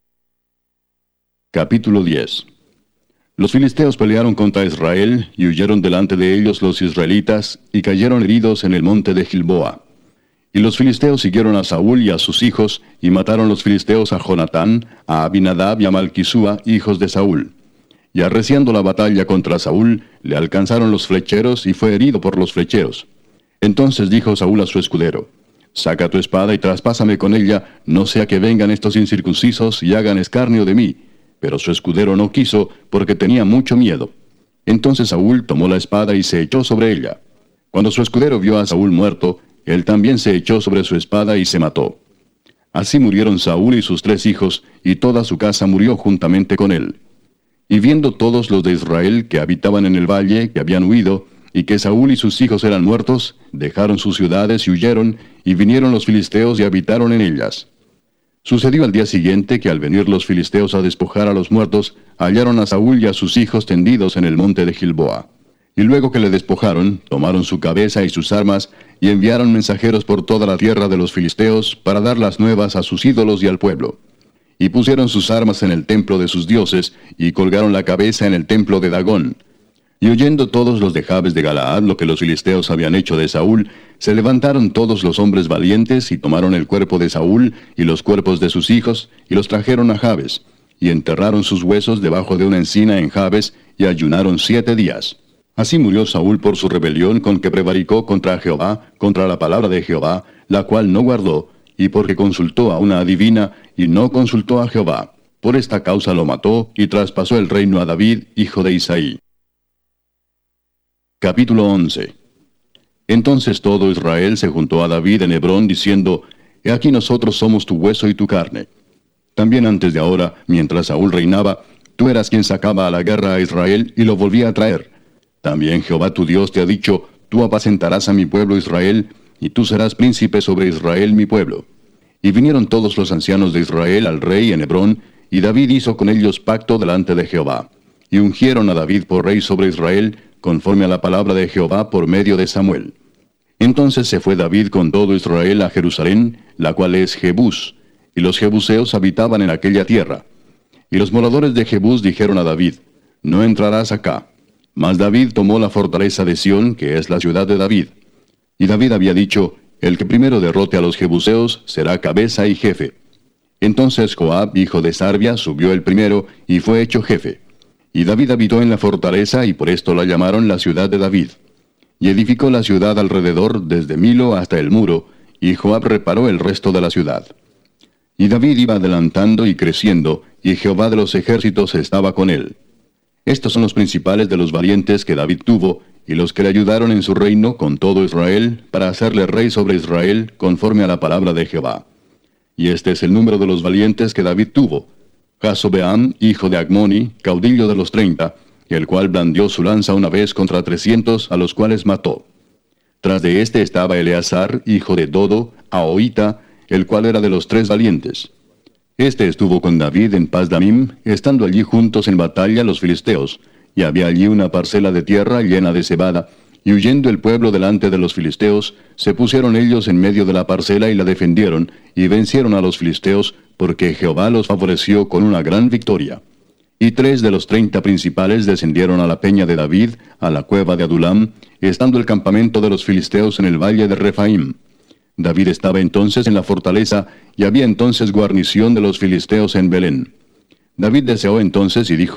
Capítulo 10. Los filisteos pelearon contra Israel, y huyeron delante de ellos los israelitas, y cayeron heridos en el monte de Gilboa. Y los filisteos siguieron a Saúl y a sus hijos, y mataron los filisteos a Jonatán, a Abinadab y a Malquisúa, hijos de Saúl. Y arreciando la batalla contra Saúl, le alcanzaron los flecheros, y fue herido por los flecheros. Entonces dijo Saúl a su escudero: «Saca tu espada y traspásame con ella, no sea que vengan estos incircuncisos y hagan escarnio de mí». Pero su escudero no quiso, porque tenía mucho miedo. Entonces Saúl tomó la espada y se echó sobre ella. Cuando su escudero vio a Saúl muerto, él también se echó sobre su espada y se mató. Así murieron Saúl y sus 3 hijos, y toda su casa murió juntamente con él. Y viendo todos los de Israel que habitaban en el valle, que habían huido, y que Saúl y sus hijos eran muertos, dejaron sus ciudades y huyeron, y vinieron los filisteos y habitaron en ellas. Sucedió al día siguiente que al venir los filisteos a despojar a los muertos, hallaron a Saúl y a sus hijos tendidos en el monte de Gilboa. Y luego que le despojaron, tomaron su cabeza y sus armas, y enviaron mensajeros por toda la tierra de los filisteos para dar las nuevas a sus ídolos y al pueblo. Y pusieron sus armas en el templo de sus dioses, y colgaron la cabeza en el templo de Dagón. Y oyendo todos los de Jabes de Galaad lo que los filisteos habían hecho de Saúl, se levantaron todos los hombres valientes, y tomaron el cuerpo de Saúl, y los cuerpos de sus hijos, y los trajeron a Jabes, y enterraron sus huesos debajo de una encina en Jabes, y ayunaron 7 días. Así murió Saúl por su rebelión con que prevaricó contra Jehová, contra la palabra de Jehová, la cual no guardó, y porque consultó a una adivina, y no consultó a Jehová. Por esta causa lo mató, y traspasó el reino a David, hijo de Isaí. Capítulo 11. Entonces todo Israel se juntó a David en Hebrón, diciendo: «He aquí nosotros somos tu hueso y tu carne». También antes de ahora, mientras Saúl reinaba, tú eras quien sacaba a la guerra a Israel y lo volvía a traer. También Jehová tu Dios te ha dicho: «Tú apacentarás a mi pueblo Israel, y tú serás príncipe sobre Israel mi pueblo». Y vinieron todos los ancianos de Israel al rey en Hebrón, y David hizo con ellos pacto delante de Jehová. Y ungieron a David por rey sobre Israel, conforme a la palabra de Jehová por medio de Samuel. Entonces se fue David con todo Israel a Jerusalén, la cual es Jebús, y los jebuseos habitaban en aquella tierra. Y los moradores de Jebús dijeron a David: «No entrarás acá». Mas David tomó la fortaleza de Sión, que es la ciudad de David. Y David había dicho: «El que primero derrote a los jebuseos será cabeza y jefe». Entonces Joab, hijo de Sarvia, subió el primero, y fue hecho jefe. Y David habitó en la fortaleza, y por esto la llamaron la ciudad de David. Y edificó la ciudad alrededor, desde Milo hasta el muro, y Joab reparó el resto de la ciudad. Y David iba adelantando y creciendo, y Jehová de los ejércitos estaba con él. Estos son los principales de los valientes que David tuvo, y los que le ayudaron en su reino con todo Israel, para hacerle rey sobre Israel, conforme a la palabra de Jehová. Y este es el número de los valientes que David tuvo: Jasobeam, hijo de Agmoni, caudillo de los 30, el cual blandió su lanza una vez contra 300, a los cuales mató. Tras de este estaba Eleazar, hijo de Dodo, Ahoita, el cual era de los 3 valientes. Este estuvo con David en Pasdamim, estando allí juntos en batalla los filisteos, y había allí una parcela de tierra llena de cebada, y huyendo el pueblo delante de los filisteos, se pusieron ellos en medio de la parcela y la defendieron, y vencieron a los filisteos, porque Jehová los favoreció con una gran victoria. Y 3 de los 30 principales descendieron a la peña de David, a la cueva de Adulam, estando el campamento de los filisteos en el valle de Refaim. David estaba entonces en la fortaleza, y había entonces guarnición de los filisteos en Belén. David deseó entonces y dijo: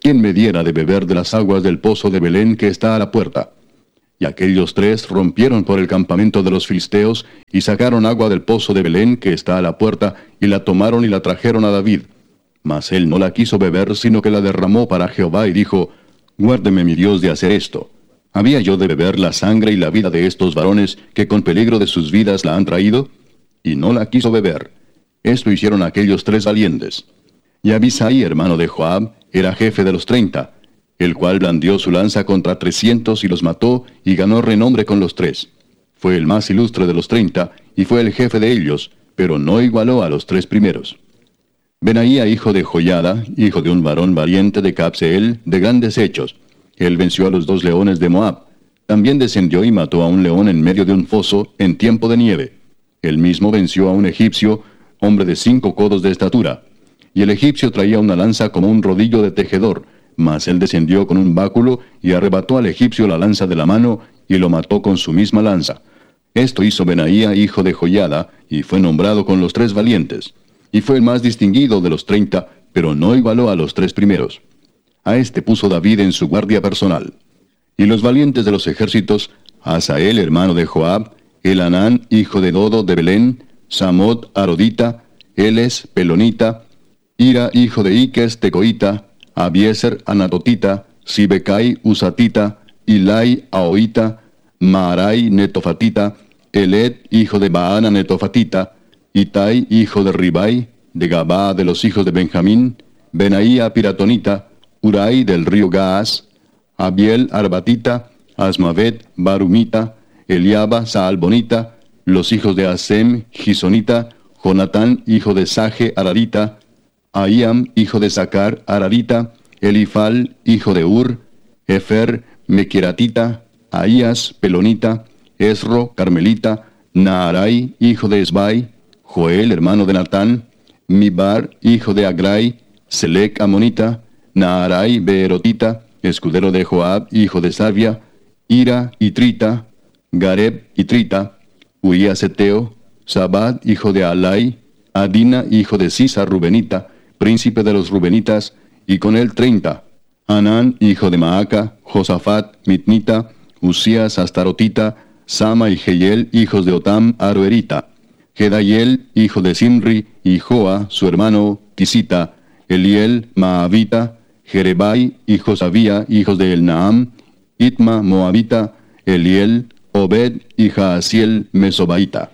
¿quién me diera de beber de las aguas del pozo de Belén que está a la puerta? Y aquellos 3 rompieron por el campamento de los filisteos, y sacaron agua del pozo de Belén que está a la puerta, y la tomaron y la trajeron a David. Mas él no la quiso beber, sino que la derramó para Jehová, y dijo: Guárdeme mi Dios de hacer esto. ¿Había yo de beber la sangre y la vida de estos varones, que con peligro de sus vidas la han traído? Y no la quiso beber. Esto hicieron aquellos 3 valientes. Y Abisai, hermano de Joab, era jefe de los 30, el cual blandió su lanza contra 300 y los mató, y ganó renombre con los 3. Fue el más ilustre de los 30, y fue el jefe de ellos, pero no igualó a los 3 primeros. Benaía, hijo de Joiada, hijo de un varón valiente de Cabseel, de grandes hechos. Él venció a los 2 leones de Moab. También descendió y mató a un león en medio de un foso, en tiempo de nieve. Él mismo venció a un egipcio, hombre de 5 codos de estatura. Y el egipcio traía una lanza como un rodillo de tejedor, mas él descendió con un báculo, y arrebató al egipcio la lanza de la mano, y lo mató con su misma lanza. Esto hizo Benaía, hijo de Joiada, y fue nombrado con los 3 valientes. Y fue el más distinguido de los 30, pero no igualó a los 3 primeros. A este puso David en su guardia personal. Y los valientes de los ejércitos: Asael, hermano de Joab, Elanán, hijo de Dodo de Belén, Samot, arodita, Eles, pelonita, Ira, hijo de Iques, tecoita, Abieser, anatotita, Sibecai, usatita, Ilai, aoita, Maarai, netofatita, Eled, hijo de Baana, netofatita, Itai, hijo de Ribai, de Gabá de los hijos de Benjamín, Benaía, piratonita, Urai del río Gaas, Abiel, arbatita, Asmavet, barumita, Eliaba, saalbonita, los hijos de Asem, gisonita, Jonatán, hijo de Saje, ararita, Ahiam, hijo de Sacar, ararita, Elifal, hijo de Ur, Efer, mequiratita, Ahías, pelonita, Esro, carmelita, Naarai, hijo de Esbai, Joel, hermano de Natán, Mibar, hijo de Agrai, Selec, amonita, Naarai, beerotita, escudero de Joab, hijo de Sarvia, Ira, itrita, Gareb, itrita, Urías eteo, Sabad, hijo de Alai, Adina, hijo de Sisa, rubenita, príncipe de los rubenitas, y con él 30, Anán, hijo de Maaca, Josafat, mitnita, Usías, astarotita, Sama y Jehiel, hijos de Otam, aroerita, Gedayel, hijo de Simri, y Joa, su hermano, Tisita, Eliel, maavita, Jerebai y Josabía, hijos de Elnaam, Itma, moabita, Eliel, Obed y Jaasiel, mesobaita.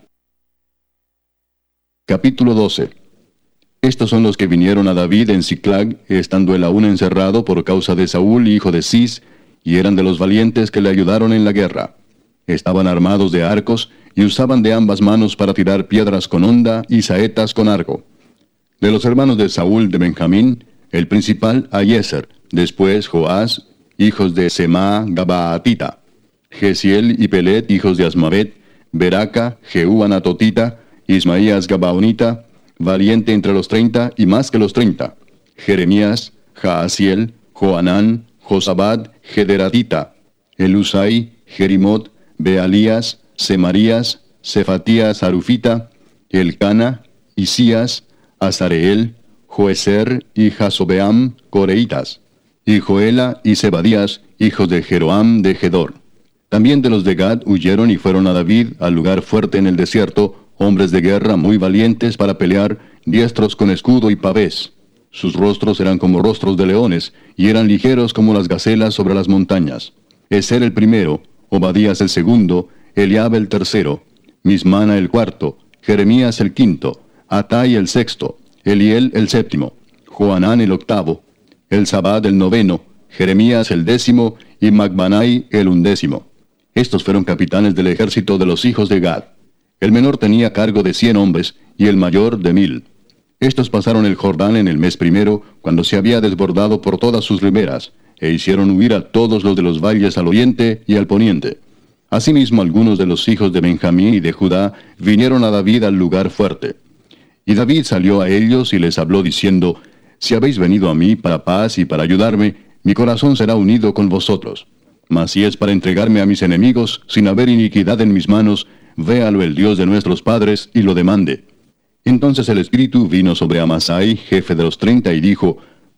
Capítulo 12. Estos son los que vinieron a David en Siclag, estando él aún encerrado por causa de Saúl, hijo de Cis, y eran de los valientes que le ayudaron en la guerra. Estaban armados de arcos, y usaban de ambas manos para tirar piedras con honda y saetas con arco. De los hermanos de Saúl de Benjamín, el principal Ahiezer, después Joás, hijos de Semá, Gabaatita, Gesiel y Pelet, hijos de Asmavet, Beraca, Jehú anatotita, Ismaías Gabaonita, valiente entre los 30 y más que los 30, Jeremías, Jaasiel, Joanán, Josabad, Gederatita, Elusai, Jerimot, Bealías, Semarías, Cefatías Arufita, Elcana, Isías, Azareel, Joeser y Jasobeam, coreitas, y Joela y Zebadías, hijos de Jeroam de Gedor. También de los de Gad huyeron y fueron a David, al lugar fuerte en el desierto, hombres de guerra muy valientes para pelear, diestros con escudo y pavés. Sus rostros eran como rostros de leones, y eran ligeros como las gacelas sobre las montañas. Eser el primero, Obadías el segundo, Eliab el tercero, Mismana el cuarto, Jeremías el quinto, Atai el sexto, Eliel el séptimo, Joanán el octavo, Elzabad el noveno, Jeremías el décimo, y Macbanai el undécimo. Estos fueron capitanes del ejército de los hijos de Gad. El menor tenía cargo de 100 hombres, y el mayor de 1000. Estos pasaron el Jordán en el mes primero, cuando se había desbordado por todas sus riberas, e hicieron huir a todos los de los valles al oriente y al poniente. Asimismo, algunos de los hijos de Benjamín y de Judá vinieron a David al lugar fuerte. Y David salió a ellos y les habló diciendo: Si habéis venido a mí para paz y para ayudarme, mi corazón será unido con vosotros. Mas si es para entregarme a mis enemigos, sin haber iniquidad en mis manos, véalo el Dios de nuestros padres y lo demande. Entonces el Espíritu vino sobre Amasai, jefe de los 30, y dijo: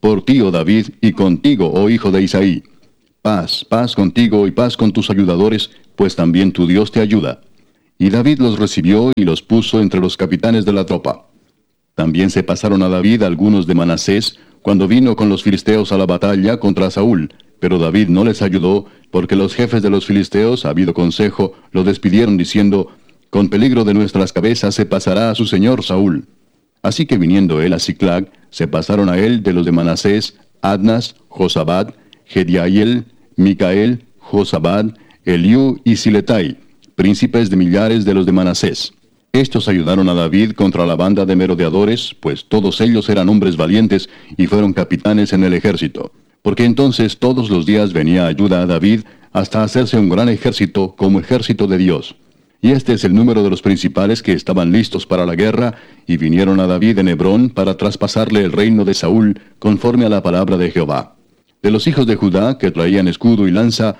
por ti, oh David, y contigo, oh hijo de Isaí. Paz, paz contigo y paz con tus ayudadores, pues también tu Dios te ayuda. Y David los recibió y los puso entre los capitanes de la tropa. También se pasaron a David algunos de Manasés, cuando vino con los filisteos a la batalla contra Saúl, pero David no les ayudó, porque los jefes de los filisteos, habido consejo, lo despidieron diciendo, con peligro de nuestras cabezas se pasará a su señor Saúl. Así que viniendo él a Siclag, se pasaron a él de los de Manasés, Adnas, Josabad, Gediael, Micael, Josabad, Eliú y Siletai, príncipes de millares de los de Manasés. Estos ayudaron a David contra la banda de merodeadores, pues todos ellos eran hombres valientes y fueron capitanes en el ejército. Porque entonces todos los días venía ayuda a David hasta hacerse un gran ejército como ejército de Dios. Y este es el número de los principales que estaban listos para la guerra, y vinieron a David en Hebrón para traspasarle el reino de Saúl, conforme a la palabra de Jehová. De los hijos de Judá, que traían escudo y lanza,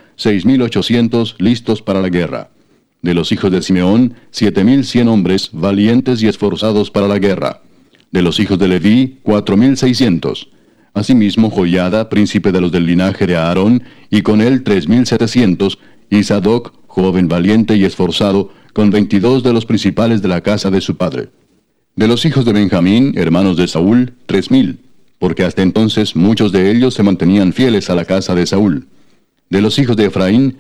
6,800 listos para la guerra. De los hijos de Simeón, 7,100 hombres, valientes y esforzados para la guerra. De los hijos de Leví, 4,600. Asimismo, Joiada, príncipe de los del linaje de Aarón, y con él 3,700, y Sadoc, joven valiente y esforzado, con 22 de los principales de la casa de su padre. De los hijos de Benjamín, hermanos de Saúl, 3,000, porque hasta entonces muchos de ellos se mantenían fieles a la casa de Saúl. De los hijos de Efraín,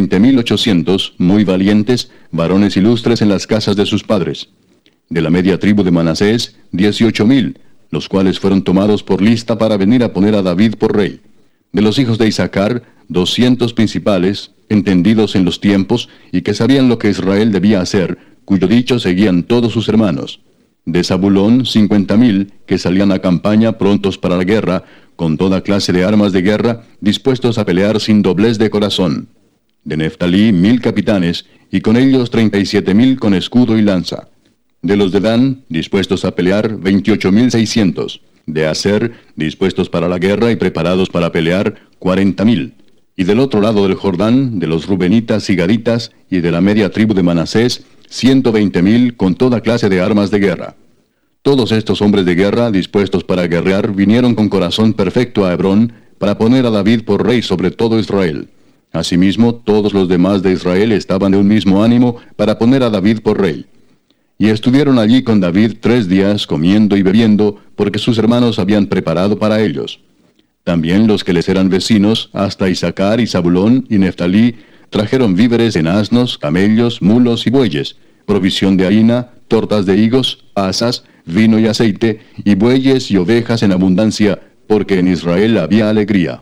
20,800, muy valientes, varones ilustres en las casas de sus padres. De la media tribu de Manasés, 18,000, los cuales fueron tomados por lista para venir a poner a David por rey. De los hijos de Isaacar, 200 principales, entendidos en los tiempos, y que sabían lo que Israel debía hacer, cuyo dicho seguían todos sus hermanos. De Zabulón, 50,000, que salían a campaña prontos para la guerra, con toda clase de armas de guerra, dispuestos a pelear sin doblez de corazón. De Neftalí, 1,000 capitanes, y con ellos 37,000 con escudo y lanza. De los de Dan, dispuestos a pelear, 28,600. De Aser, dispuestos para la guerra y preparados para pelear, 40,000. Y del otro lado del Jordán, de los Rubenitas y Gaditas, y de la media tribu de Manasés, 120,000 con toda clase de armas de guerra. Todos estos hombres de guerra, dispuestos para guerrear, vinieron con corazón perfecto a Hebrón, para poner a David por rey sobre todo Israel. Asimismo, todos los demás de Israel estaban de un mismo ánimo para poner a David por rey. Y estuvieron allí con David 3 días, comiendo y bebiendo, porque sus hermanos habían preparado para ellos. También los que les eran vecinos, hasta Isaacar y Zabulón y Neftalí, trajeron víveres en asnos, camellos, mulos y bueyes, provisión de harina, tortas de higos, asas, vino y aceite, y bueyes y ovejas en abundancia, porque en Israel había alegría.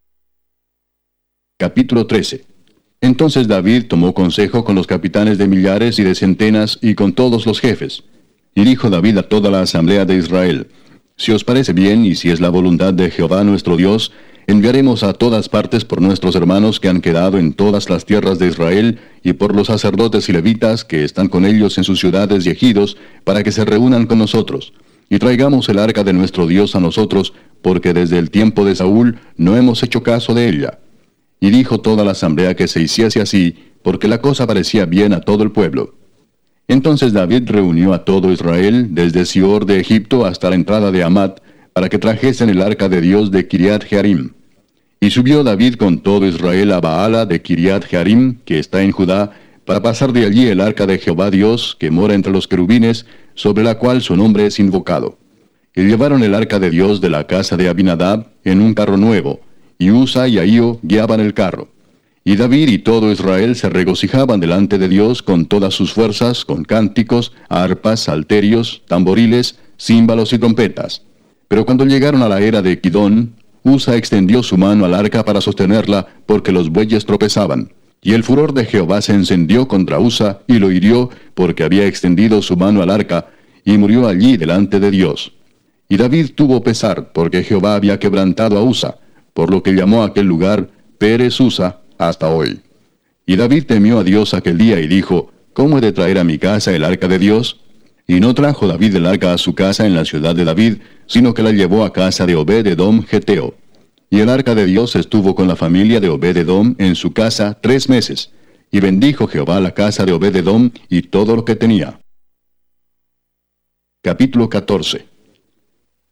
Capítulo 13. Entonces David tomó consejo con los capitanes de millares y de centenas y con todos los jefes. Y dijo David a toda la asamblea de Israel: Si os parece bien y si es la voluntad de Jehová nuestro Dios, enviaremos a todas partes por nuestros hermanos que han quedado en todas las tierras de Israel, y por los sacerdotes y levitas que están con ellos en sus ciudades y ejidos, para que se reúnan con nosotros. Y traigamos el arca de nuestro Dios a nosotros, porque desde el tiempo de Saúl no hemos hecho caso de ella. Y dijo toda la asamblea que se hiciese así, porque la cosa parecía bien a todo el pueblo. Entonces David reunió a todo Israel, desde Sior de Egipto hasta la entrada de Hamat, para que trajesen el arca de Dios de Kiriat Jearim. Y subió David con todo Israel a Baala de Kiriat Jearim, que está en Judá, para pasar de allí el arca de Jehová Dios, que mora entre los querubines, sobre la cual su nombre es invocado. Y llevaron el arca de Dios de la casa de Abinadab en un carro nuevo, y Usa y Ahío guiaban el carro. Y David y todo Israel se regocijaban delante de Dios con todas sus fuerzas, con cánticos, arpas, salterios, tamboriles, címbalos y trompetas. Pero cuando llegaron a la era de Kidón, Usa extendió su mano al arca para sostenerla, porque los bueyes tropezaban. Y el furor de Jehová se encendió contra Usa, y lo hirió, porque había extendido su mano al arca, y murió allí delante de Dios. Y David tuvo pesar, porque Jehová había quebrantado a Usa, por lo que llamó a aquel lugar Pérez Usa hasta hoy. Y David temió a Dios aquel día y dijo: ¿Cómo he de traer a mi casa el arca de Dios? Y no trajo David el arca a su casa en la ciudad de David, sino que la llevó a casa de Obed-edom Geteo. Y el arca de Dios estuvo con la familia de Obed-edom en su casa 3 meses. Y bendijo Jehová la casa de Obed-edom y todo lo que tenía. Capítulo 14.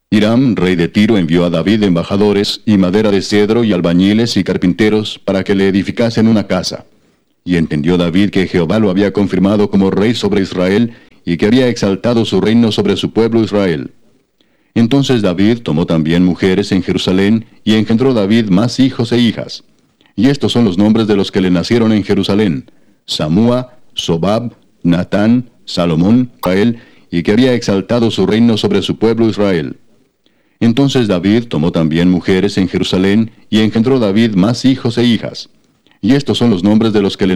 Hiram, rey de Tiro, envió a David embajadores y madera de cedro y albañiles y carpinteros para que le edificasen una casa. Y entendió David que Jehová lo había confirmado como rey sobre Israel y que había exaltado su reino sobre su pueblo Israel. Entonces David tomó también mujeres en Jerusalén y engendró David más hijos e hijas. Y estos son los nombres de los que le nacieron en Jerusalén: Samúa, Sobab, Natán, Salomón, Israel, y que había exaltado su reino sobre su pueblo Israel. Entonces David tomó también mujeres en Jerusalén y engendró David más hijos e hijas. Y estos son los nombres de los que le